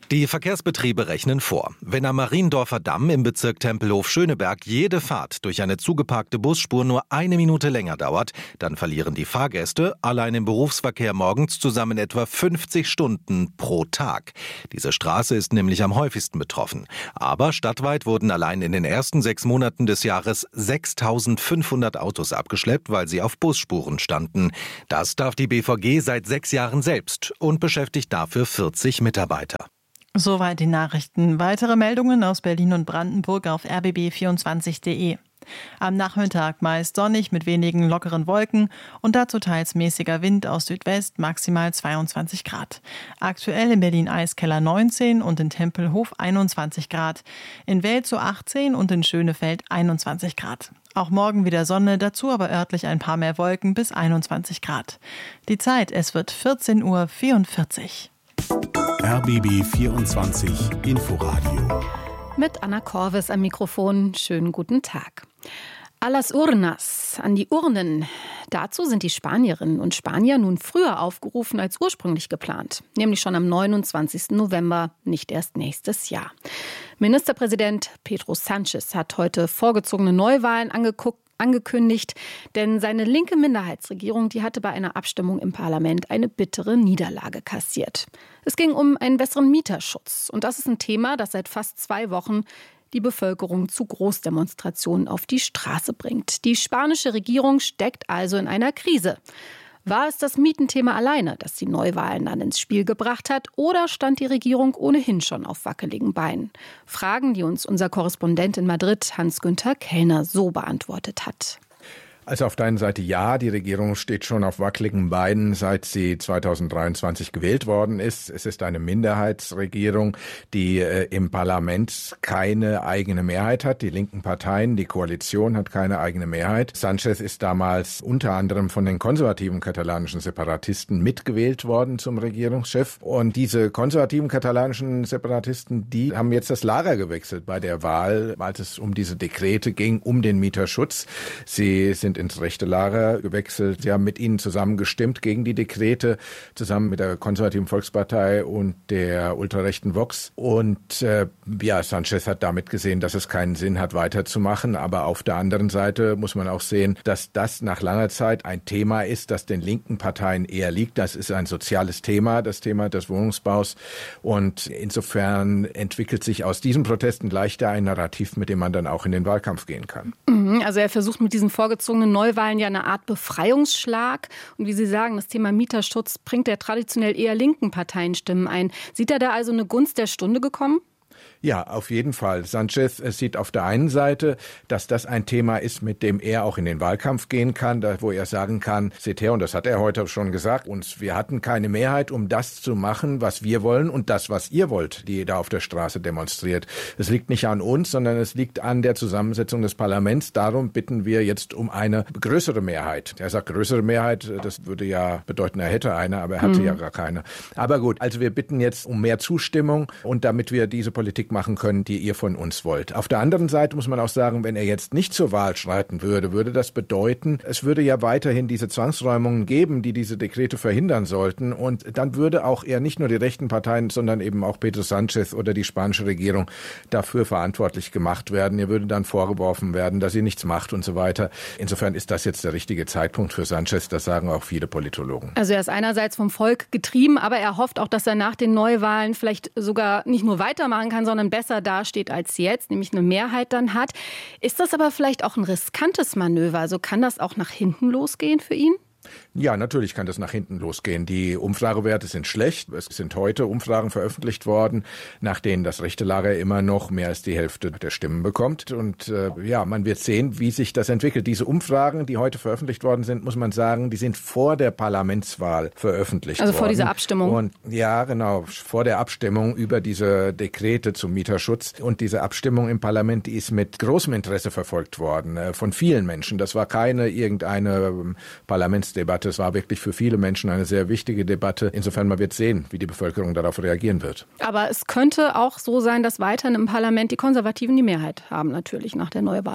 Die Verkehrsbetriebe rechnen vor. Wenn am Mariendorfer Damm im Bezirk Tempelhof-Schöneberg jede Fahrt durch eine zugeparkte Busspur nur eine Minute länger dauert, dann verlieren die Fahrgäste allein im Berufsverkehr morgens zusammen etwa fünfzig Stunden pro Tag. Diese Straße ist nämlich am häufigsten betroffen. Aber stadtweit wurden allein in den ersten sechs Monaten des Jahres sechstausendfünfhundert Autos abgeschleppt, weil sie auf Busspuren standen. Das darf die B V G seit sechs Jahren selbst und beschäftigt dafür vierzig Mitarbeiter. Soweit die Nachrichten. Weitere Meldungen aus Berlin und Brandenburg auf r b b vierundzwanzig punkt de. Am Nachmittag meist sonnig mit wenigen lockeren Wolken und dazu teils mäßiger Wind aus Südwest, maximal zweiundzwanzig Grad. Aktuell in Berlin-Eiskeller neunzehn und in Tempelhof einundzwanzig Grad. In Welzow achtzehn und in Schönefeld einundzwanzig Grad. Auch morgen wieder Sonne, dazu aber örtlich ein paar mehr Wolken bis einundzwanzig Grad. Die Zeit, es wird vierzehn Uhr vierundvierzig. R B B vierundzwanzig Inforadio. Mit Anna Korves am Mikrofon. Schönen guten Tag. A las urnas, an die Urnen. Dazu sind die Spanierinnen und Spanier nun früher aufgerufen als ursprünglich geplant. Nämlich schon am neunundzwanzigsten November, nicht erst nächstes Jahr. Ministerpräsident Pedro Sánchez hat heute vorgezogene Neuwahlen angeguckt. angekündigt, denn seine linke Minderheitsregierung, die hatte bei einer Abstimmung im Parlament eine bittere Niederlage kassiert. Es ging um einen besseren Mieterschutz und das ist ein Thema, das seit fast zwei Wochen die Bevölkerung zu Großdemonstrationen auf die Straße bringt. Die spanische Regierung steckt also in einer Krise. War es das Mietenthema alleine, das die Neuwahlen dann ins Spiel gebracht hat, oder stand die Regierung ohnehin schon auf wackeligen Beinen? Fragen, die uns unser Korrespondent in Madrid, Hans-Günther Kellner, so beantwortet hat. Also auf der einen Seite ja, die Regierung steht schon auf wackeligen Beinen, seit sie zweitausenddreiundzwanzig gewählt worden ist. Es ist eine Minderheitsregierung, die äh, im Parlament keine eigene Mehrheit hat. Die linken Parteien, die Koalition hat keine eigene Mehrheit. Sánchez ist damals unter anderem von den konservativen katalanischen Separatisten mitgewählt worden zum Regierungschef. Und diese konservativen katalanischen Separatisten, die haben jetzt das Lager gewechselt bei der Wahl, als es um diese Dekrete ging, um den Mieterschutz. Sie sind ins rechte Lager gewechselt. Sie haben mit ihnen zusammen gestimmt gegen die Dekrete, zusammen mit der konservativen Volkspartei und der ultrarechten Vox. Und äh, ja, Sánchez hat damit gesehen, dass es keinen Sinn hat, weiterzumachen. Aber auf der anderen Seite muss man auch sehen, dass das nach langer Zeit ein Thema ist, das den linken Parteien eher liegt. Das ist ein soziales Thema, das Thema des Wohnungsbaus. Und insofern entwickelt sich aus diesen Protesten leichter ein Narrativ, mit dem man dann auch in den Wahlkampf gehen kann. Also er versucht mit diesen vorgezogenen Neuwahlen ja eine Art Befreiungsschlag. Und wie Sie sagen, das Thema Mieterschutz bringt der traditionell eher linken Parteien Stimmen ein. Sieht er da also eine Gunst der Stunde gekommen? Ja, auf jeden Fall. Sánchez sieht auf der einen Seite, dass das ein Thema ist, mit dem er auch in den Wahlkampf gehen kann, da, wo er sagen kann, seht her, und das hat er heute schon gesagt, uns, wir hatten keine Mehrheit, um das zu machen, was wir wollen und das, was ihr wollt, die da auf der Straße demonstriert. Es liegt nicht an uns, sondern es liegt an der Zusammensetzung des Parlaments. Darum bitten wir jetzt um eine größere Mehrheit. Er sagt größere Mehrheit, das würde ja bedeuten, er hätte eine, aber er hatte mhm. ja gar keine. Aber gut, also wir bitten jetzt um mehr Zustimmung und damit wir diese Politik machen können, die ihr von uns wollt. Auf der anderen Seite muss man auch sagen, wenn er jetzt nicht zur Wahl schreiten würde, würde das bedeuten, es würde ja weiterhin diese Zwangsräumungen geben, die diese Dekrete verhindern sollten. Und dann würde auch eher nicht nur die rechten Parteien, sondern eben auch Pedro Sánchez oder die spanische Regierung dafür verantwortlich gemacht werden. Ihr würde dann vorgeworfen werden, dass sie nichts macht und so weiter. Insofern ist das jetzt der richtige Zeitpunkt für Sánchez. Das sagen auch viele Politologen. Also er ist einerseits vom Volk getrieben, aber er hofft auch, dass er nach den Neuwahlen vielleicht sogar nicht nur weitermachen kann, sondern besser dasteht als jetzt, nämlich eine Mehrheit dann hat. Ist das aber vielleicht auch ein riskantes Manöver? Also kann das auch nach hinten losgehen für ihn? Ja, natürlich kann das nach hinten losgehen. Die Umfragewerte sind schlecht. Es sind heute Umfragen veröffentlicht worden, nach denen das rechte Lager immer noch mehr als die Hälfte der Stimmen bekommt. Und äh, ja, man wird sehen, wie sich das entwickelt. Diese Umfragen, die heute veröffentlicht worden sind, muss man sagen, die sind vor der Parlamentswahl veröffentlicht worden. Also vor dieser Abstimmung. Und ja, genau, vor der Abstimmung über diese Dekrete zum Mieterschutz. Und diese Abstimmung im Parlament, die ist mit großem Interesse verfolgt worden, äh, von vielen Menschen. Das war keine irgendeine ähm, Parlaments Debatte. Es war wirklich für viele Menschen eine sehr wichtige Debatte. Insofern man wird sehen, wie die Bevölkerung darauf reagieren wird. Aber es könnte auch so sein, dass weiterhin im Parlament die Konservativen die Mehrheit haben, natürlich nach der Neuwahl.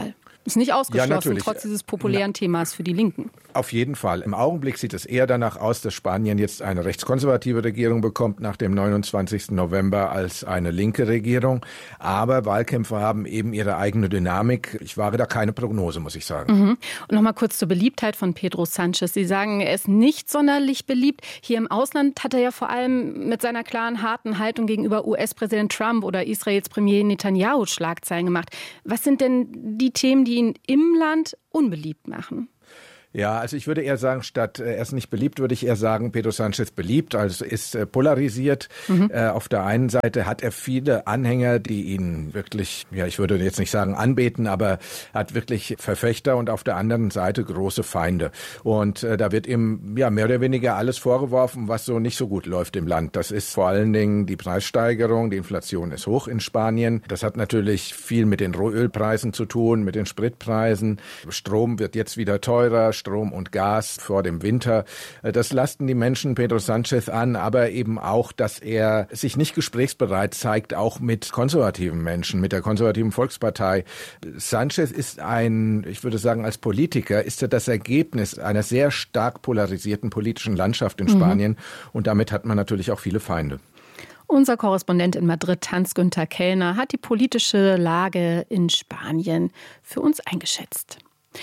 Ist nicht ausgeschlossen, ja, trotz dieses populären Themas für die Linken. Auf jeden Fall. Im Augenblick sieht es eher danach aus, dass Spanien jetzt eine rechtskonservative Regierung bekommt nach dem neunundzwanzigsten November als eine linke Regierung. Aber Wahlkämpfe haben eben ihre eigene Dynamik. Ich wage da keine Prognose, muss ich sagen. Mhm. Und nochmal kurz zur Beliebtheit von Pedro Sánchez. Sie sagen, er ist nicht sonderlich beliebt. Hier im Ausland hat er ja vor allem mit seiner klaren, harten Haltung gegenüber U S-Präsident Trump oder Israels Premier Netanyahu Schlagzeilen gemacht. Was sind denn die Themen, die ihn im Land unbeliebt machen? Ja, also ich würde eher sagen, statt äh, er ist nicht beliebt, würde ich eher sagen, Pedro Sánchez beliebt, also ist äh, polarisiert. Mhm. Äh, auf der einen Seite hat er viele Anhänger, die ihn wirklich, ja, ich würde jetzt nicht sagen anbeten, aber hat wirklich Verfechter und auf der anderen Seite große Feinde. Und äh, da wird ihm ja mehr oder weniger alles vorgeworfen, was so nicht so gut läuft im Land. Das ist vor allen Dingen die Preissteigerung, die Inflation ist hoch in Spanien. Das hat natürlich viel mit den Rohölpreisen zu tun, mit den Spritpreisen. Strom wird jetzt wieder teurer. Strom und Gas vor dem Winter. Das lasten die Menschen Pedro Sánchez an, aber eben auch, dass er sich nicht gesprächsbereit zeigt, auch mit konservativen Menschen, mit der konservativen Volkspartei. Sánchez ist ein, ich würde sagen, als Politiker ist er das Ergebnis einer sehr stark polarisierten politischen Landschaft in Spanien. Mhm. Und damit hat man natürlich auch viele Feinde. Unser Korrespondent in Madrid, Hans-Günther Kellner, hat die politische Lage in Spanien für uns eingeschätzt.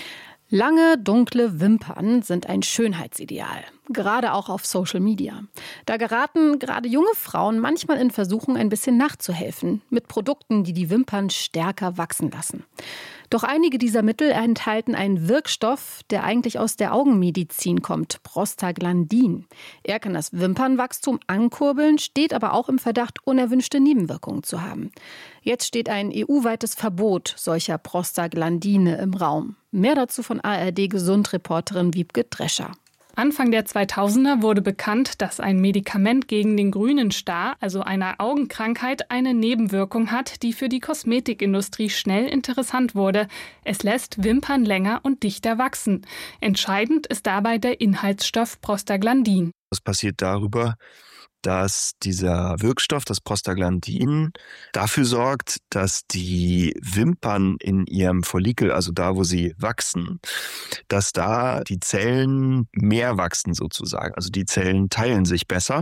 Lange, dunkle Wimpern sind ein Schönheitsideal, gerade auch auf Social Media. Da geraten gerade junge Frauen manchmal in Versuchung, ein bisschen nachzuhelfen, mit Produkten, die die Wimpern stärker wachsen lassen. Doch einige dieser Mittel enthalten einen Wirkstoff, der eigentlich aus der Augenmedizin kommt, Prostaglandin. Er kann das Wimpernwachstum ankurbeln, steht aber auch im Verdacht, unerwünschte Nebenwirkungen zu haben. Jetzt steht ein E U-weites Verbot solcher Prostaglandine im Raum. Mehr dazu von A R D-Gesund-Reporterin Wiebke Drescher. Anfang der zweitausender wurde bekannt, dass ein Medikament gegen den grünen Star, also eine Augenkrankheit, eine Nebenwirkung hat, die für die Kosmetikindustrie schnell interessant wurde. Es lässt Wimpern länger und dichter wachsen. Entscheidend ist dabei der Inhaltsstoff Prostaglandin. Das passiert darüber, dass dieser Wirkstoff, das Prostaglandin, dafür sorgt, dass die Wimpern in ihrem Follikel, also da, wo sie wachsen, dass da die Zellen mehr wachsen sozusagen. Also die Zellen teilen sich besser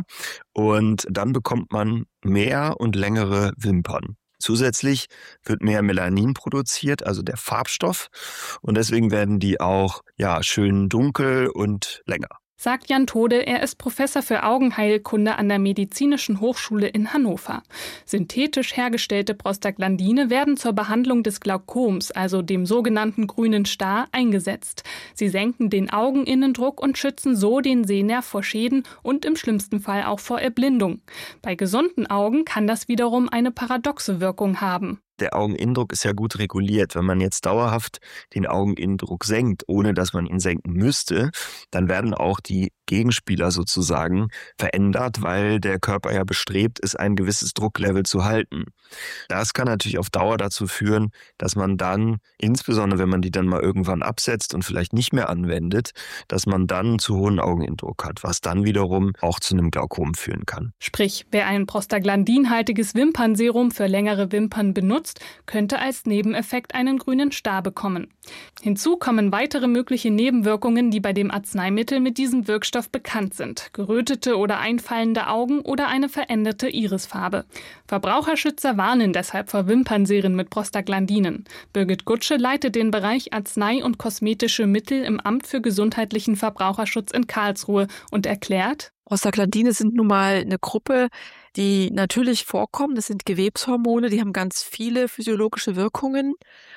und dann bekommt man mehr und längere Wimpern. Zusätzlich wird mehr Melanin produziert, also der Farbstoff, und deswegen werden die auch ja schön dunkel und länger. Sagt Jan Tode, er ist Professor für Augenheilkunde an der Medizinischen Hochschule in Hannover. Synthetisch hergestellte Prostaglandine werden zur Behandlung des Glaukoms, also dem sogenannten grünen Star, eingesetzt. Sie senken den Augeninnendruck und schützen so den Sehnerv vor Schäden und im schlimmsten Fall auch vor Erblindung. Bei gesunden Augen kann das wiederum eine paradoxe Wirkung haben. Der Augeninnendruck ist ja gut reguliert. Wenn man jetzt dauerhaft den Augeninnendruck senkt, ohne dass man ihn senken müsste, dann werden auch die Gegenspieler sozusagen verändert, weil der Körper ja bestrebt ist, ein gewisses Drucklevel zu halten. Das kann natürlich auf Dauer dazu führen, dass man dann, insbesondere wenn man die dann mal irgendwann absetzt und vielleicht nicht mehr anwendet, dass man dann einen zu hohen Augeninnendruck hat, was dann wiederum auch zu einem Glaukom führen kann. Sprich, wer ein prostaglandinhaltiges Wimpernserum für längere Wimpern benutzt, könnte als Nebeneffekt einen grünen Star bekommen. Hinzu kommen weitere mögliche Nebenwirkungen, die bei dem Arzneimittel mit diesem Wirkstoff bekannt sind. Gerötete oder einfallende Augen oder eine veränderte Irisfarbe. Verbraucherschützer warnen deshalb vor Wimpernserien mit Prostaglandinen. Birgit Gutsche leitet den Bereich Arznei- und kosmetische Mittel im Amt für gesundheitlichen Verbraucherschutz in Karlsruhe und erklärt: Prostaglandine sind nun mal eine Gruppe, die natürlich vorkommen. Das sind Gewebshormone, die haben ganz viele physiologische Wirkungen.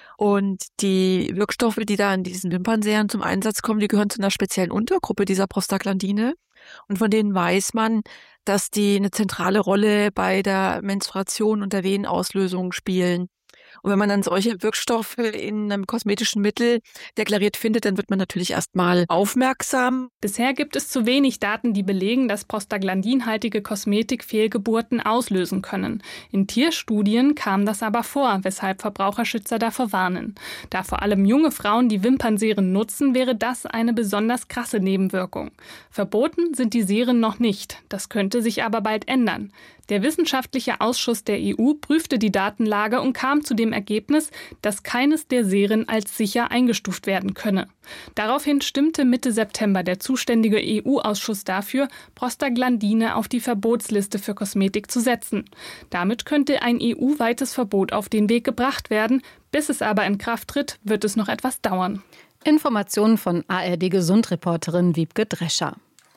Und die Wirkstoffe, die da in diesen Wimpernserien zum Einsatz kommen, die gehören zu einer speziellen Untergruppe dieser Prostaglandine. Und von denen weiß man, dass die eine zentrale Rolle bei der Menstruation und der Venenauslösung spielen. Und wenn man dann solche Wirkstoffe in einem kosmetischen Mittel deklariert findet, dann wird man natürlich erstmal aufmerksam. Bisher gibt es zu wenig Daten, die belegen, dass prostaglandinhaltige Kosmetik Fehlgeburten auslösen können. In Tierstudien kam das aber vor, weshalb Verbraucherschützer davor warnen. Da vor allem junge Frauen die Wimpernserien nutzen, wäre das eine besonders krasse Nebenwirkung. Verboten sind die Serien noch nicht. Das könnte sich aber bald ändern. Der wissenschaftliche Ausschuss der E U prüfte die Datenlage und kam zu dem Ergebnis, dass keines der Serien als sicher eingestuft werden könne. Daraufhin stimmte Mitte September der zuständige E U-Ausschuss dafür, Prostaglandine auf die Verbotsliste für Kosmetik zu setzen. Damit könnte ein E U-weites Verbot auf den Weg gebracht werden. Bis es aber in Kraft tritt, wird es noch etwas dauern. Informationen von A R D-Gesundreporterin Wiebke Drescher.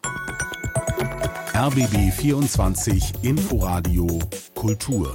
R B B vierundzwanzig Inforadio Kultur.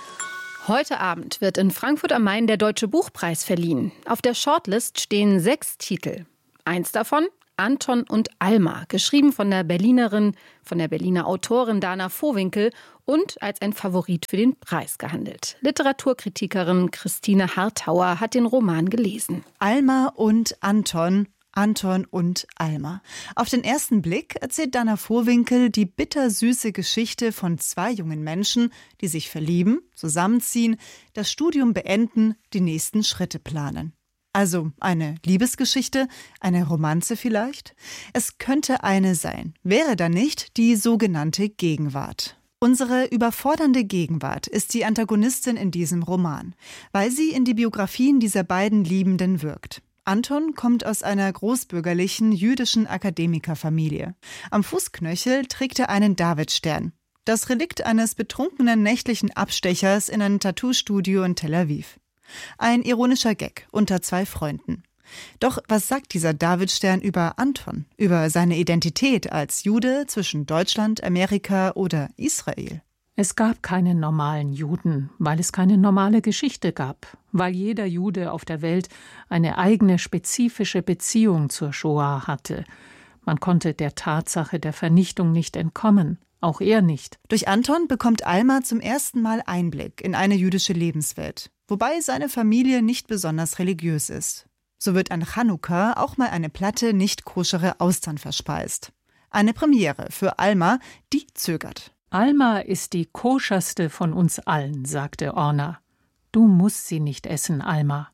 Heute Abend wird in Frankfurt am Main der Deutsche Buchpreis verliehen. Auf der Shortlist stehen sechs Titel. Eins davon Anton und Alma, geschrieben von der Berlinerin, von der Berliner Autorin Dana Vohwinkel und als ein Favorit für den Preis gehandelt. Literaturkritikerin Christine Hartauer hat den Roman gelesen. Alma und Anton. Anton und Alma. Auf den ersten Blick erzählt Dana Vohwinkel die bittersüße Geschichte von zwei jungen Menschen, die sich verlieben, zusammenziehen, das Studium beenden, die nächsten Schritte planen. Also eine Liebesgeschichte, eine Romanze vielleicht? Es könnte eine sein, wäre da nicht die sogenannte Gegenwart. Unsere überfordernde Gegenwart ist die Antagonistin in diesem Roman, weil sie in die Biografien dieser beiden Liebenden wirkt. Anton kommt aus einer großbürgerlichen jüdischen Akademikerfamilie. Am Fußknöchel trägt er einen Davidstern, das Relikt eines betrunkenen nächtlichen Abstechers in ein Tattoo-Studio in Tel Aviv. Ein ironischer Gag unter zwei Freunden. Doch was sagt dieser Davidstern über Anton, über seine Identität als Jude zwischen Deutschland, Amerika oder Israel? Es gab keinen normalen Juden, weil es keine normale Geschichte gab, weil jeder Jude auf der Welt eine eigene spezifische Beziehung zur Shoah hatte. Man konnte der Tatsache der Vernichtung nicht entkommen, auch er nicht. Durch Anton bekommt Alma zum ersten Mal Einblick in eine jüdische Lebenswelt, wobei seine Familie nicht besonders religiös ist. So wird an Chanukka auch mal eine Platte nicht koschere Austern verspeist. Eine Premiere für Alma, die zögert. Alma ist die koscherste von uns allen, sagte Orna. Du musst sie nicht essen, Alma.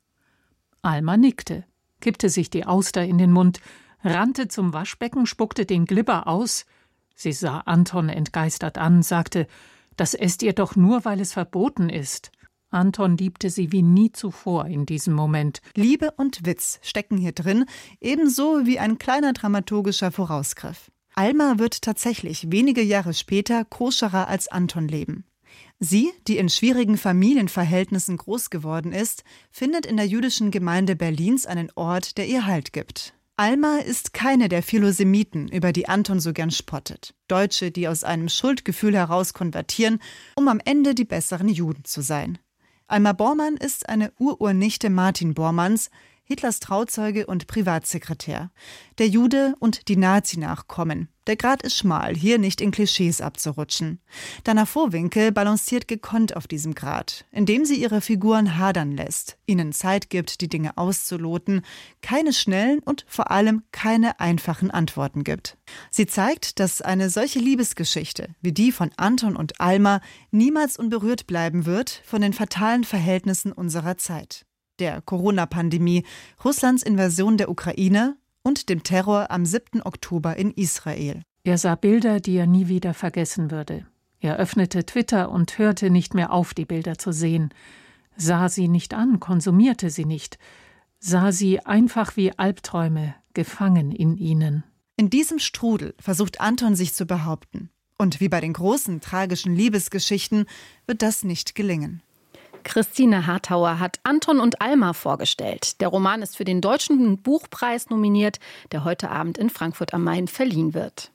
Alma nickte, kippte sich die Auster in den Mund, rannte zum Waschbecken, spuckte den Glibber aus. Sie sah Anton entgeistert an, sagte, das esst ihr doch nur, weil es verboten ist. Anton liebte sie wie nie zuvor in diesem Moment. Liebe und Witz stecken hier drin, ebenso wie ein kleiner dramaturgischer Vorausgriff. Alma wird tatsächlich wenige Jahre später koscherer als Anton leben. Sie, die in schwierigen Familienverhältnissen groß geworden ist, findet in der jüdischen Gemeinde Berlins einen Ort, der ihr Halt gibt. Alma ist keine der Philosemiten, über die Anton so gern spottet. Deutsche, die aus einem Schuldgefühl heraus konvertieren, um am Ende die besseren Juden zu sein. Alma Bormann ist eine Ururnichte Martin Bormanns, Hitlers Trauzeuge und Privatsekretär. Der Jude und die Nazi-Nachkommen. Der Grat ist schmal, hier nicht in Klischees abzurutschen. Dana Vohwinkel balanciert gekonnt auf diesem Grat, indem sie ihre Figuren hadern lässt, ihnen Zeit gibt, die Dinge auszuloten, keine schnellen und vor allem keine einfachen Antworten gibt. Sie zeigt, dass eine solche Liebesgeschichte wie die von Anton und Alma niemals unberührt bleiben wird von den fatalen Verhältnissen unserer Zeit. Der Corona-Pandemie, Russlands Invasion der Ukraine und dem Terror am siebten Oktober in Israel. Er sah Bilder, die er nie wieder vergessen würde. Er öffnete Twitter und hörte nicht mehr auf, die Bilder zu sehen. Sah sie nicht an, konsumierte sie nicht. Sah sie einfach wie Albträume, gefangen in ihnen. In diesem Strudel versucht Anton sich zu behaupten. Und wie bei den großen, tragischen Liebesgeschichten wird das nicht gelingen. Christine Hartauer hat Anton und Alma vorgestellt. Der Roman ist für den Deutschen Buchpreis nominiert, der heute Abend in Frankfurt am Main verliehen wird.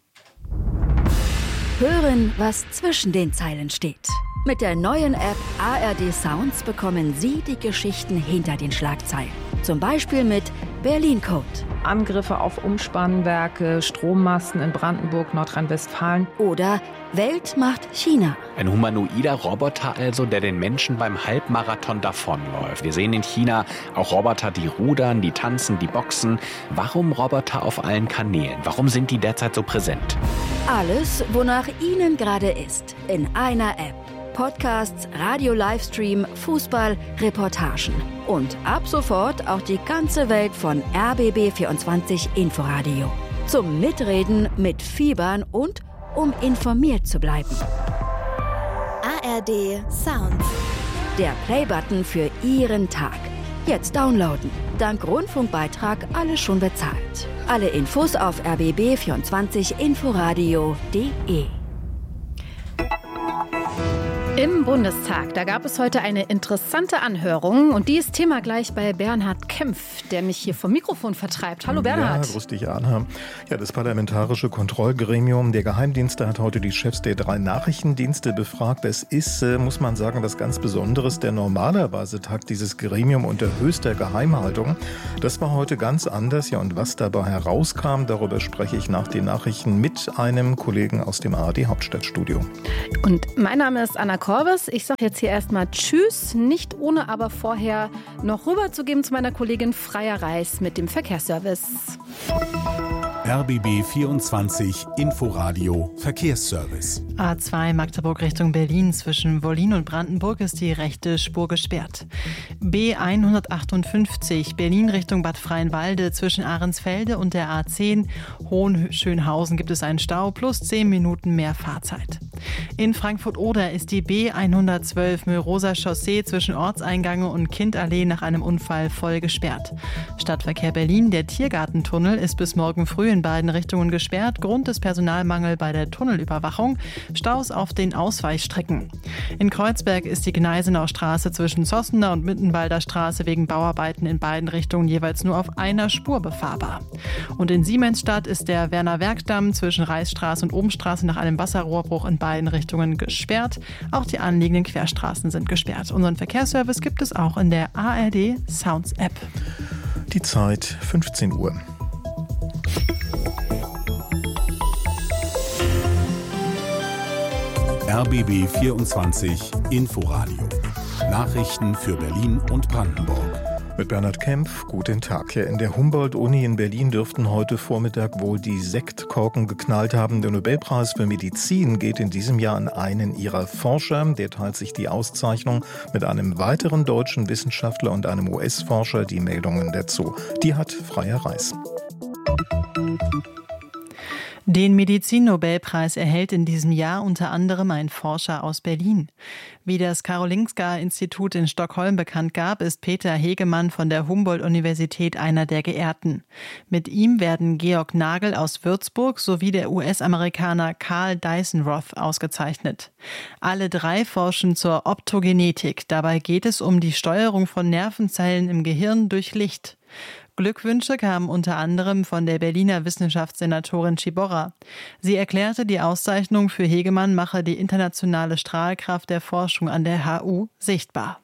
Hören, was zwischen den Zeilen steht. Mit der neuen App A R D Sounds bekommen Sie die Geschichten hinter den Schlagzeilen. Zum Beispiel mit Berlin Code. Angriffe auf Umspannwerke, Strommasten in Brandenburg, Nordrhein-Westfalen. Oder Welt macht China. Ein humanoider Roboter also, der den Menschen beim Halbmarathon davonläuft. Wir sehen in China auch Roboter, die rudern, die tanzen, die boxen. Warum Roboter auf allen Kanälen? Warum sind die derzeit so präsent? Alles, wonach Ihnen gerade ist, in einer App. Podcasts, Radio-Livestream, Fußball, Reportagen. Und ab sofort auch die ganze Welt von R B B vierundzwanzig Inforadio. Zum Mitreden, Mitfiebern und um informiert zu bleiben. A R D Sounds. Der Playbutton für Ihren Tag. Jetzt downloaden. Dank Rundfunkbeitrag alles schon bezahlt. Alle Infos auf r b b vierundzwanzig inforadio punkt de. Im Bundestag, da gab es heute eine interessante Anhörung und die ist Thema gleich bei Bernhard Kempf, der mich hier vom Mikrofon vertreibt. Hallo Bernhard. Ja, grüß dich, Anna. Ja, das Parlamentarische Kontrollgremium der Geheimdienste hat heute die Chefs der drei Nachrichtendienste befragt. Es ist, äh, muss man sagen, was ganz Besonderes, denn normalerweise tagt dieses Gremium unter höchster Geheimhaltung. Das war heute ganz anders. Ja, und was dabei herauskam, darüber spreche ich nach den Nachrichten mit einem Kollegen aus dem A R D Hauptstadtstudio. Und mein Name ist Anna Korbes. Ich sage jetzt hier erstmal Tschüss, nicht ohne aber vorher noch rüberzugeben zu meiner Kollegin Freya Reis mit dem Verkehrsservice. R B B vierundzwanzig Inforadio Verkehrsservice. A zwei Magdeburg Richtung Berlin. Zwischen Wollin und Brandenburg ist die rechte Spur gesperrt. B hundertachtundfünfzig Berlin Richtung Bad Freienwalde. Zwischen Ahrensfelde und der A zehn Hohenschönhausen gibt es einen Stau plus zehn Minuten mehr Fahrzeit. In Frankfurt-Oder ist die B hundertzwölf Mühlroser Chaussee zwischen Ortseingang und Kindallee nach einem Unfall voll gesperrt. Stadtverkehr Berlin, der Tiergartentunnel ist bis morgen früh in beiden Richtungen gesperrt. Grund ist Personalmangel bei der Tunnelüberwachung. Staus auf den Ausweichstrecken. In Kreuzberg ist die Gneisenauer Straße zwischen Zossener und Mittenwalder Straße wegen Bauarbeiten in beiden Richtungen jeweils nur auf einer Spur befahrbar. Und in Siemensstadt ist der Werner-Werk-Damm zwischen Reichsstraße und Obenstraße nach einem Wasserrohrbruch in beiden Richtungen gesperrt. Auch die anliegenden Querstraßen sind gesperrt. Unseren Verkehrsservice gibt es auch in der A R D Sounds App. Die Zeit fünfzehn Uhr. R B B vierundzwanzig Inforadio. Nachrichten für Berlin und Brandenburg. Mit Bernhard Kempf, guten Tag. Ja, in der Humboldt-Uni in Berlin dürften heute Vormittag wohl die Sektkorken geknallt haben. Der Nobelpreis für Medizin geht in diesem Jahr an einen ihrer Forscher. Der teilt sich die Auszeichnung mit einem weiteren deutschen Wissenschaftler und einem U S-Forscher. Die Meldungen dazu, die hat Freya Reis. Den Medizin-Nobelpreis erhält in diesem Jahr unter anderem ein Forscher aus Berlin. Wie das Karolinska-Institut in Stockholm bekannt gab, ist Peter Hegemann von der Humboldt-Universität einer der Geehrten. Mit ihm werden Georg Nagel aus Würzburg sowie der U S-Amerikaner Carl Dyson-Roth ausgezeichnet. Alle drei forschen zur Optogenetik. Dabei geht es um die Steuerung von Nervenzellen im Gehirn durch Licht. Glückwünsche kamen unter anderem von der Berliner Wissenschaftssenatorin Ciborra. Sie erklärte, die Auszeichnung für Hegemann mache die internationale Strahlkraft der Forschung an der H U sichtbar.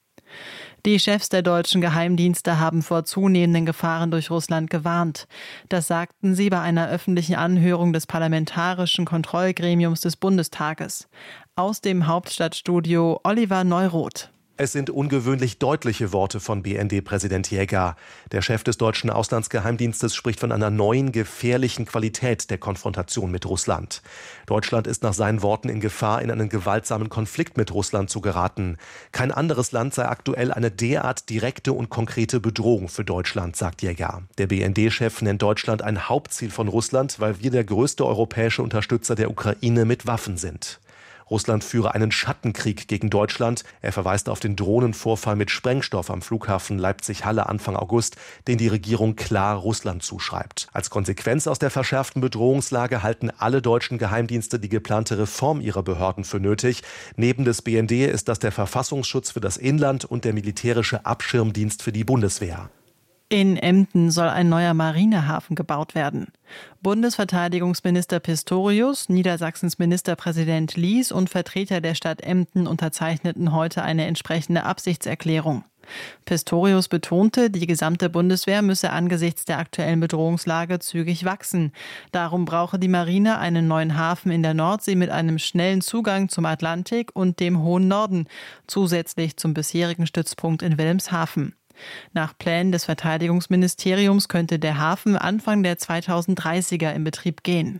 Die Chefs der deutschen Geheimdienste haben vor zunehmenden Gefahren durch Russland gewarnt. Das sagten sie bei einer öffentlichen Anhörung des Parlamentarischen Kontrollgremiums des Bundestages. Aus dem Hauptstadtstudio Oliver Neuroth. Es sind ungewöhnlich deutliche Worte von B N D-Präsident Jäger. Der Chef des deutschen Auslandsgeheimdienstes spricht von einer neuen, gefährlichen Qualität der Konfrontation mit Russland. Deutschland ist nach seinen Worten in Gefahr, in einen gewaltsamen Konflikt mit Russland zu geraten. Kein anderes Land sei aktuell eine derart direkte und konkrete Bedrohung für Deutschland, sagt Jäger. Der B N D-Chef nennt Deutschland ein Hauptziel von Russland, weil wir der größte europäische Unterstützer der Ukraine mit Waffen sind. Russland führe einen Schattenkrieg gegen Deutschland. Er verweist auf den Drohnenvorfall mit Sprengstoff am Flughafen Leipzig-Halle Anfang August, den die Regierung klar Russland zuschreibt. Als Konsequenz aus der verschärften Bedrohungslage halten alle deutschen Geheimdienste die geplante Reform ihrer Behörden für nötig. Neben des B N D ist das der Verfassungsschutz für das Inland und der militärische Abschirmdienst für die Bundeswehr. In Emden soll ein neuer Marinehafen gebaut werden. Bundesverteidigungsminister Pistorius, Niedersachsens Ministerpräsident Lies und Vertreter der Stadt Emden unterzeichneten heute eine entsprechende Absichtserklärung. Pistorius betonte, die gesamte Bundeswehr müsse angesichts der aktuellen Bedrohungslage zügig wachsen. Darum brauche die Marine einen neuen Hafen in der Nordsee mit einem schnellen Zugang zum Atlantik und dem hohen Norden, zusätzlich zum bisherigen Stützpunkt in Wilhelmshaven. Nach Plänen des Verteidigungsministeriums könnte der Hafen Anfang der zweitausenddreißiger in Betrieb gehen.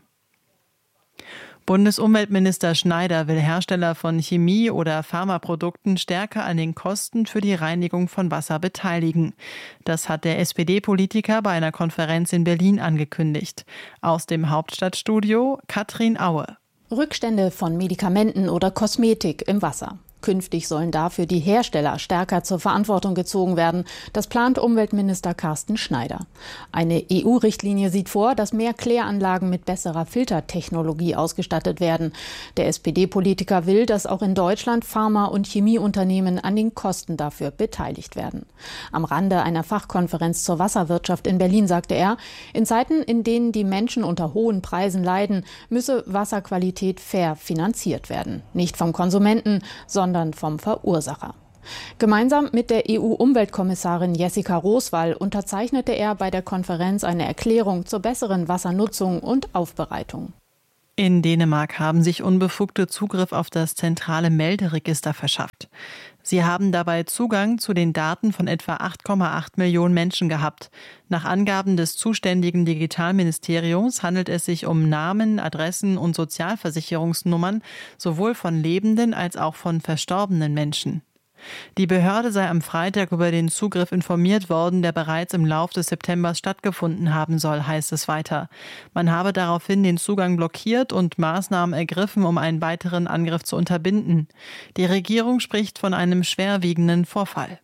Bundesumweltminister Schneider will Hersteller von Chemie- oder Pharmaprodukten stärker an den Kosten für die Reinigung von Wasser beteiligen. Das hat der S P D-Politiker bei einer Konferenz in Berlin angekündigt. Aus dem Hauptstadtstudio Katrin Aue. Rückstände von Medikamenten oder Kosmetik im Wasser. Künftig sollen dafür die Hersteller stärker zur Verantwortung gezogen werden. Das plant Umweltminister Carsten Schneider. Eine E U-Richtlinie sieht vor, dass mehr Kläranlagen mit besserer Filtertechnologie ausgestattet werden. Der S P D-Politiker will, dass auch in Deutschland Pharma- und Chemieunternehmen an den Kosten dafür beteiligt werden. Am Rande einer Fachkonferenz zur Wasserwirtschaft in Berlin sagte er, in Zeiten, in denen die Menschen unter hohen Preisen leiden, müsse Wasserqualität fair finanziert werden. Nicht vom Konsumenten, sondern sondern vom Verursacher. Gemeinsam mit der E U-Umweltkommissarin Jessica Roswall unterzeichnete er bei der Konferenz eine Erklärung zur besseren Wassernutzung und Aufbereitung. In Dänemark haben sich Unbefugte Zugriff auf das zentrale Melderegister verschafft. Sie haben dabei Zugang zu den Daten von etwa acht Komma acht Millionen Menschen gehabt. Nach Angaben des zuständigen Digitalministeriums handelt es sich um Namen, Adressen und Sozialversicherungsnummern sowohl von lebenden als auch von verstorbenen Menschen. Die Behörde sei am Freitag über den Zugriff informiert worden, der bereits im Lauf des Septembers stattgefunden haben soll, heißt es weiter. Man habe daraufhin den Zugang blockiert und Maßnahmen ergriffen, um einen weiteren Angriff zu unterbinden. Die Regierung spricht von einem schwerwiegenden Vorfall.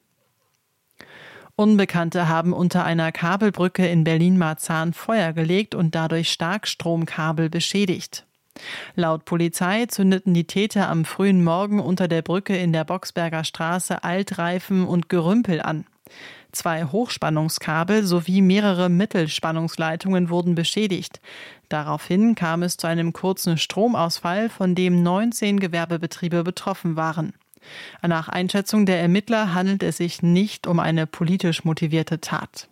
Unbekannte haben unter einer Kabelbrücke in Berlin-Marzahn Feuer gelegt und dadurch Starkstromkabel beschädigt. Laut Polizei zündeten die Täter am frühen Morgen unter der Brücke in der Boxberger Straße Altreifen und Gerümpel an. Zwei Hochspannungskabel sowie mehrere Mittelspannungsleitungen wurden beschädigt. Daraufhin kam es zu einem kurzen Stromausfall, von dem neunzehn Gewerbebetriebe betroffen waren. Nach Einschätzung der Ermittler handelt es sich nicht um eine politisch motivierte Tat.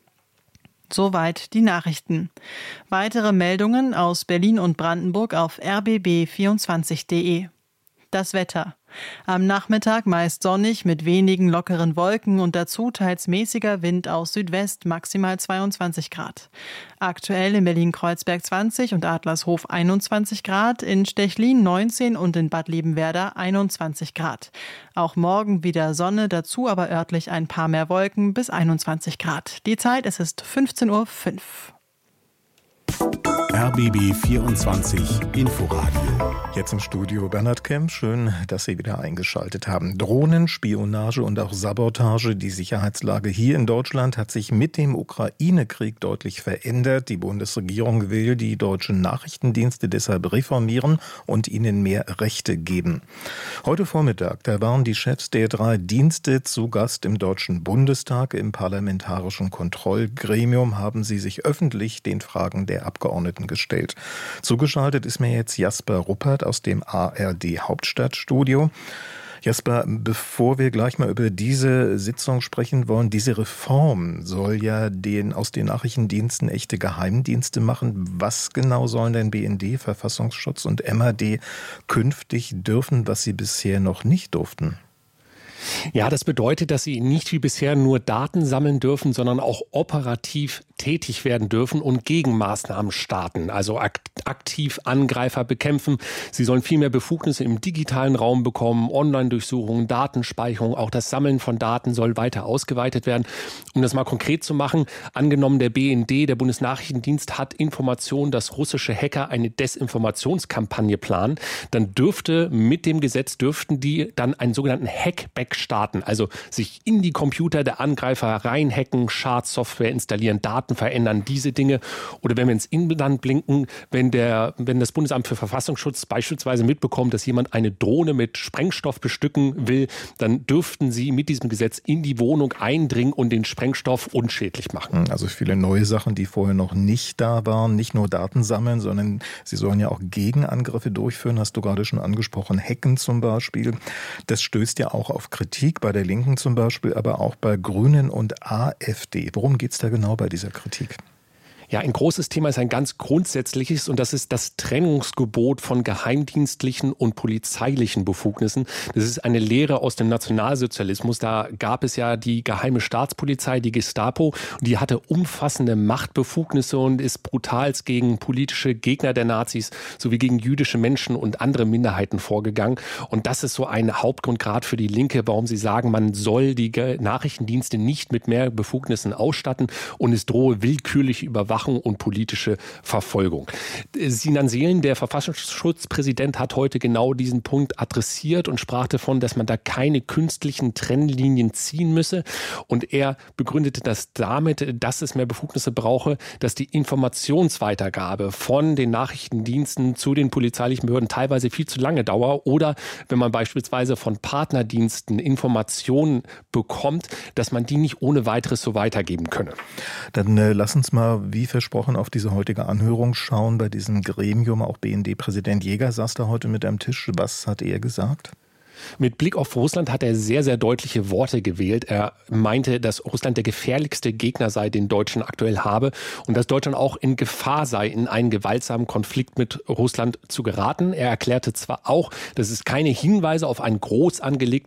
Soweit die Nachrichten. Weitere Meldungen aus Berlin und Brandenburg auf r b b vierundzwanzig punkt d e. Das Wetter. Am Nachmittag meist sonnig mit wenigen lockeren Wolken und dazu teils mäßiger Wind aus Südwest, maximal zweiundzwanzig Grad. Aktuell in Berlin-Kreuzberg zwanzig und Adlershof einundzwanzig Grad, in Stechlin neunzehn und in Bad Liebenwerda einundzwanzig Grad. Auch morgen wieder Sonne, dazu aber örtlich ein paar mehr Wolken bis einundzwanzig Grad. Die Zeit, es ist fünfzehn Uhr fünf. R B B vierundzwanzig Inforadio. Jetzt im Studio Bernhard Kemp. Schön, dass Sie wieder eingeschaltet haben. Drohnen, Spionage und auch Sabotage. Die Sicherheitslage hier in Deutschland hat sich mit dem Ukraine-Krieg deutlich verändert. Die Bundesregierung will die deutschen Nachrichtendienste deshalb reformieren und ihnen mehr Rechte geben. Heute Vormittag, da waren die Chefs der drei Dienste zu Gast im Deutschen Bundestag. Im Parlamentarischen Kontrollgremium haben sie sich öffentlich den Fragen der Abgeordneten gestellt. Zugeschaltet ist mir jetzt Jasper Ruppert aus dem A R D-Hauptstadtstudio. Jasper, bevor wir gleich mal über diese Sitzung sprechen wollen, diese Reform soll ja den aus den Nachrichtendiensten echte Geheimdienste machen. Was genau sollen denn B N D, Verfassungsschutz und M H D künftig dürfen, was sie bisher noch nicht durften? Ja, das bedeutet, dass sie nicht wie bisher nur Daten sammeln dürfen, sondern auch operativ tätig werden dürfen und Gegenmaßnahmen starten, also aktiv Angreifer bekämpfen. Sie sollen viel mehr Befugnisse im digitalen Raum bekommen, Online-Durchsuchungen, Datenspeicherung, auch das Sammeln von Daten soll weiter ausgeweitet werden. Um das mal konkret zu machen, angenommen der B N D, der Bundesnachrichtendienst, hat Informationen, dass russische Hacker eine Desinformationskampagne planen, dann dürfte mit dem Gesetz, dürften die dann einen sogenannten Hackback starten, also sich in die Computer der Angreifer reinhacken, Schadsoftware installieren, Daten verändern, diese Dinge. Oder wenn wir ins Inland blinken, wenn der, wenn das Bundesamt für Verfassungsschutz beispielsweise mitbekommt, dass jemand eine Drohne mit Sprengstoff bestücken will, dann dürften sie mit diesem Gesetz in die Wohnung eindringen und den Sprengstoff unschädlich machen. Also viele neue Sachen, die vorher noch nicht da waren, nicht nur Daten sammeln, sondern sie sollen ja auch Gegenangriffe durchführen, hast du gerade schon angesprochen, Hacken zum Beispiel. Das stößt ja auch auf Kritik bei der Linken zum Beispiel, aber auch bei Grünen und A f D. Worum geht es da genau bei dieser Kritik? Ja, ein großes Thema ist ein ganz grundsätzliches und das ist das Trennungsgebot von geheimdienstlichen und polizeilichen Befugnissen. Das ist eine Lehre aus dem Nationalsozialismus. Da gab es ja die geheime Staatspolizei, die Gestapo, und die hatte umfassende Machtbefugnisse und ist brutalst gegen politische Gegner der Nazis sowie gegen jüdische Menschen und andere Minderheiten vorgegangen. Und das ist so ein Hauptgrund gerade für die Linke, warum sie sagen, man soll die Nachrichtendienste nicht mit mehr Befugnissen ausstatten und es drohe willkürliche Überwachung Überwachung und politische Verfolgung. Sinan Seelen, der Verfassungsschutzpräsident, hat heute genau diesen Punkt adressiert und sprach davon, dass man da keine künstlichen Trennlinien ziehen müsse. Und er begründete das damit, dass es mehr Befugnisse brauche, dass die Informationsweitergabe von den Nachrichtendiensten zu den polizeilichen Behörden teilweise viel zu lange dauert. Oder wenn man beispielsweise von Partnerdiensten Informationen bekommt, dass man die nicht ohne weiteres so weitergeben könne. Dann äh, lass uns mal, wie versprochen, auf diese heutige Anhörung schauen bei diesem Gremium. Auch B N D-Präsident Jäger saß da heute mit am Tisch. Was hat er gesagt? Mit Blick auf Russland hat er sehr, sehr deutliche Worte gewählt. Er meinte, dass Russland der gefährlichste Gegner sei, den Deutschland aktuell habe und dass Deutschland auch in Gefahr sei, in einen gewaltsamen Konflikt mit Russland zu geraten. Er erklärte zwar auch, dass es keine Hinweise auf einen groß angelegten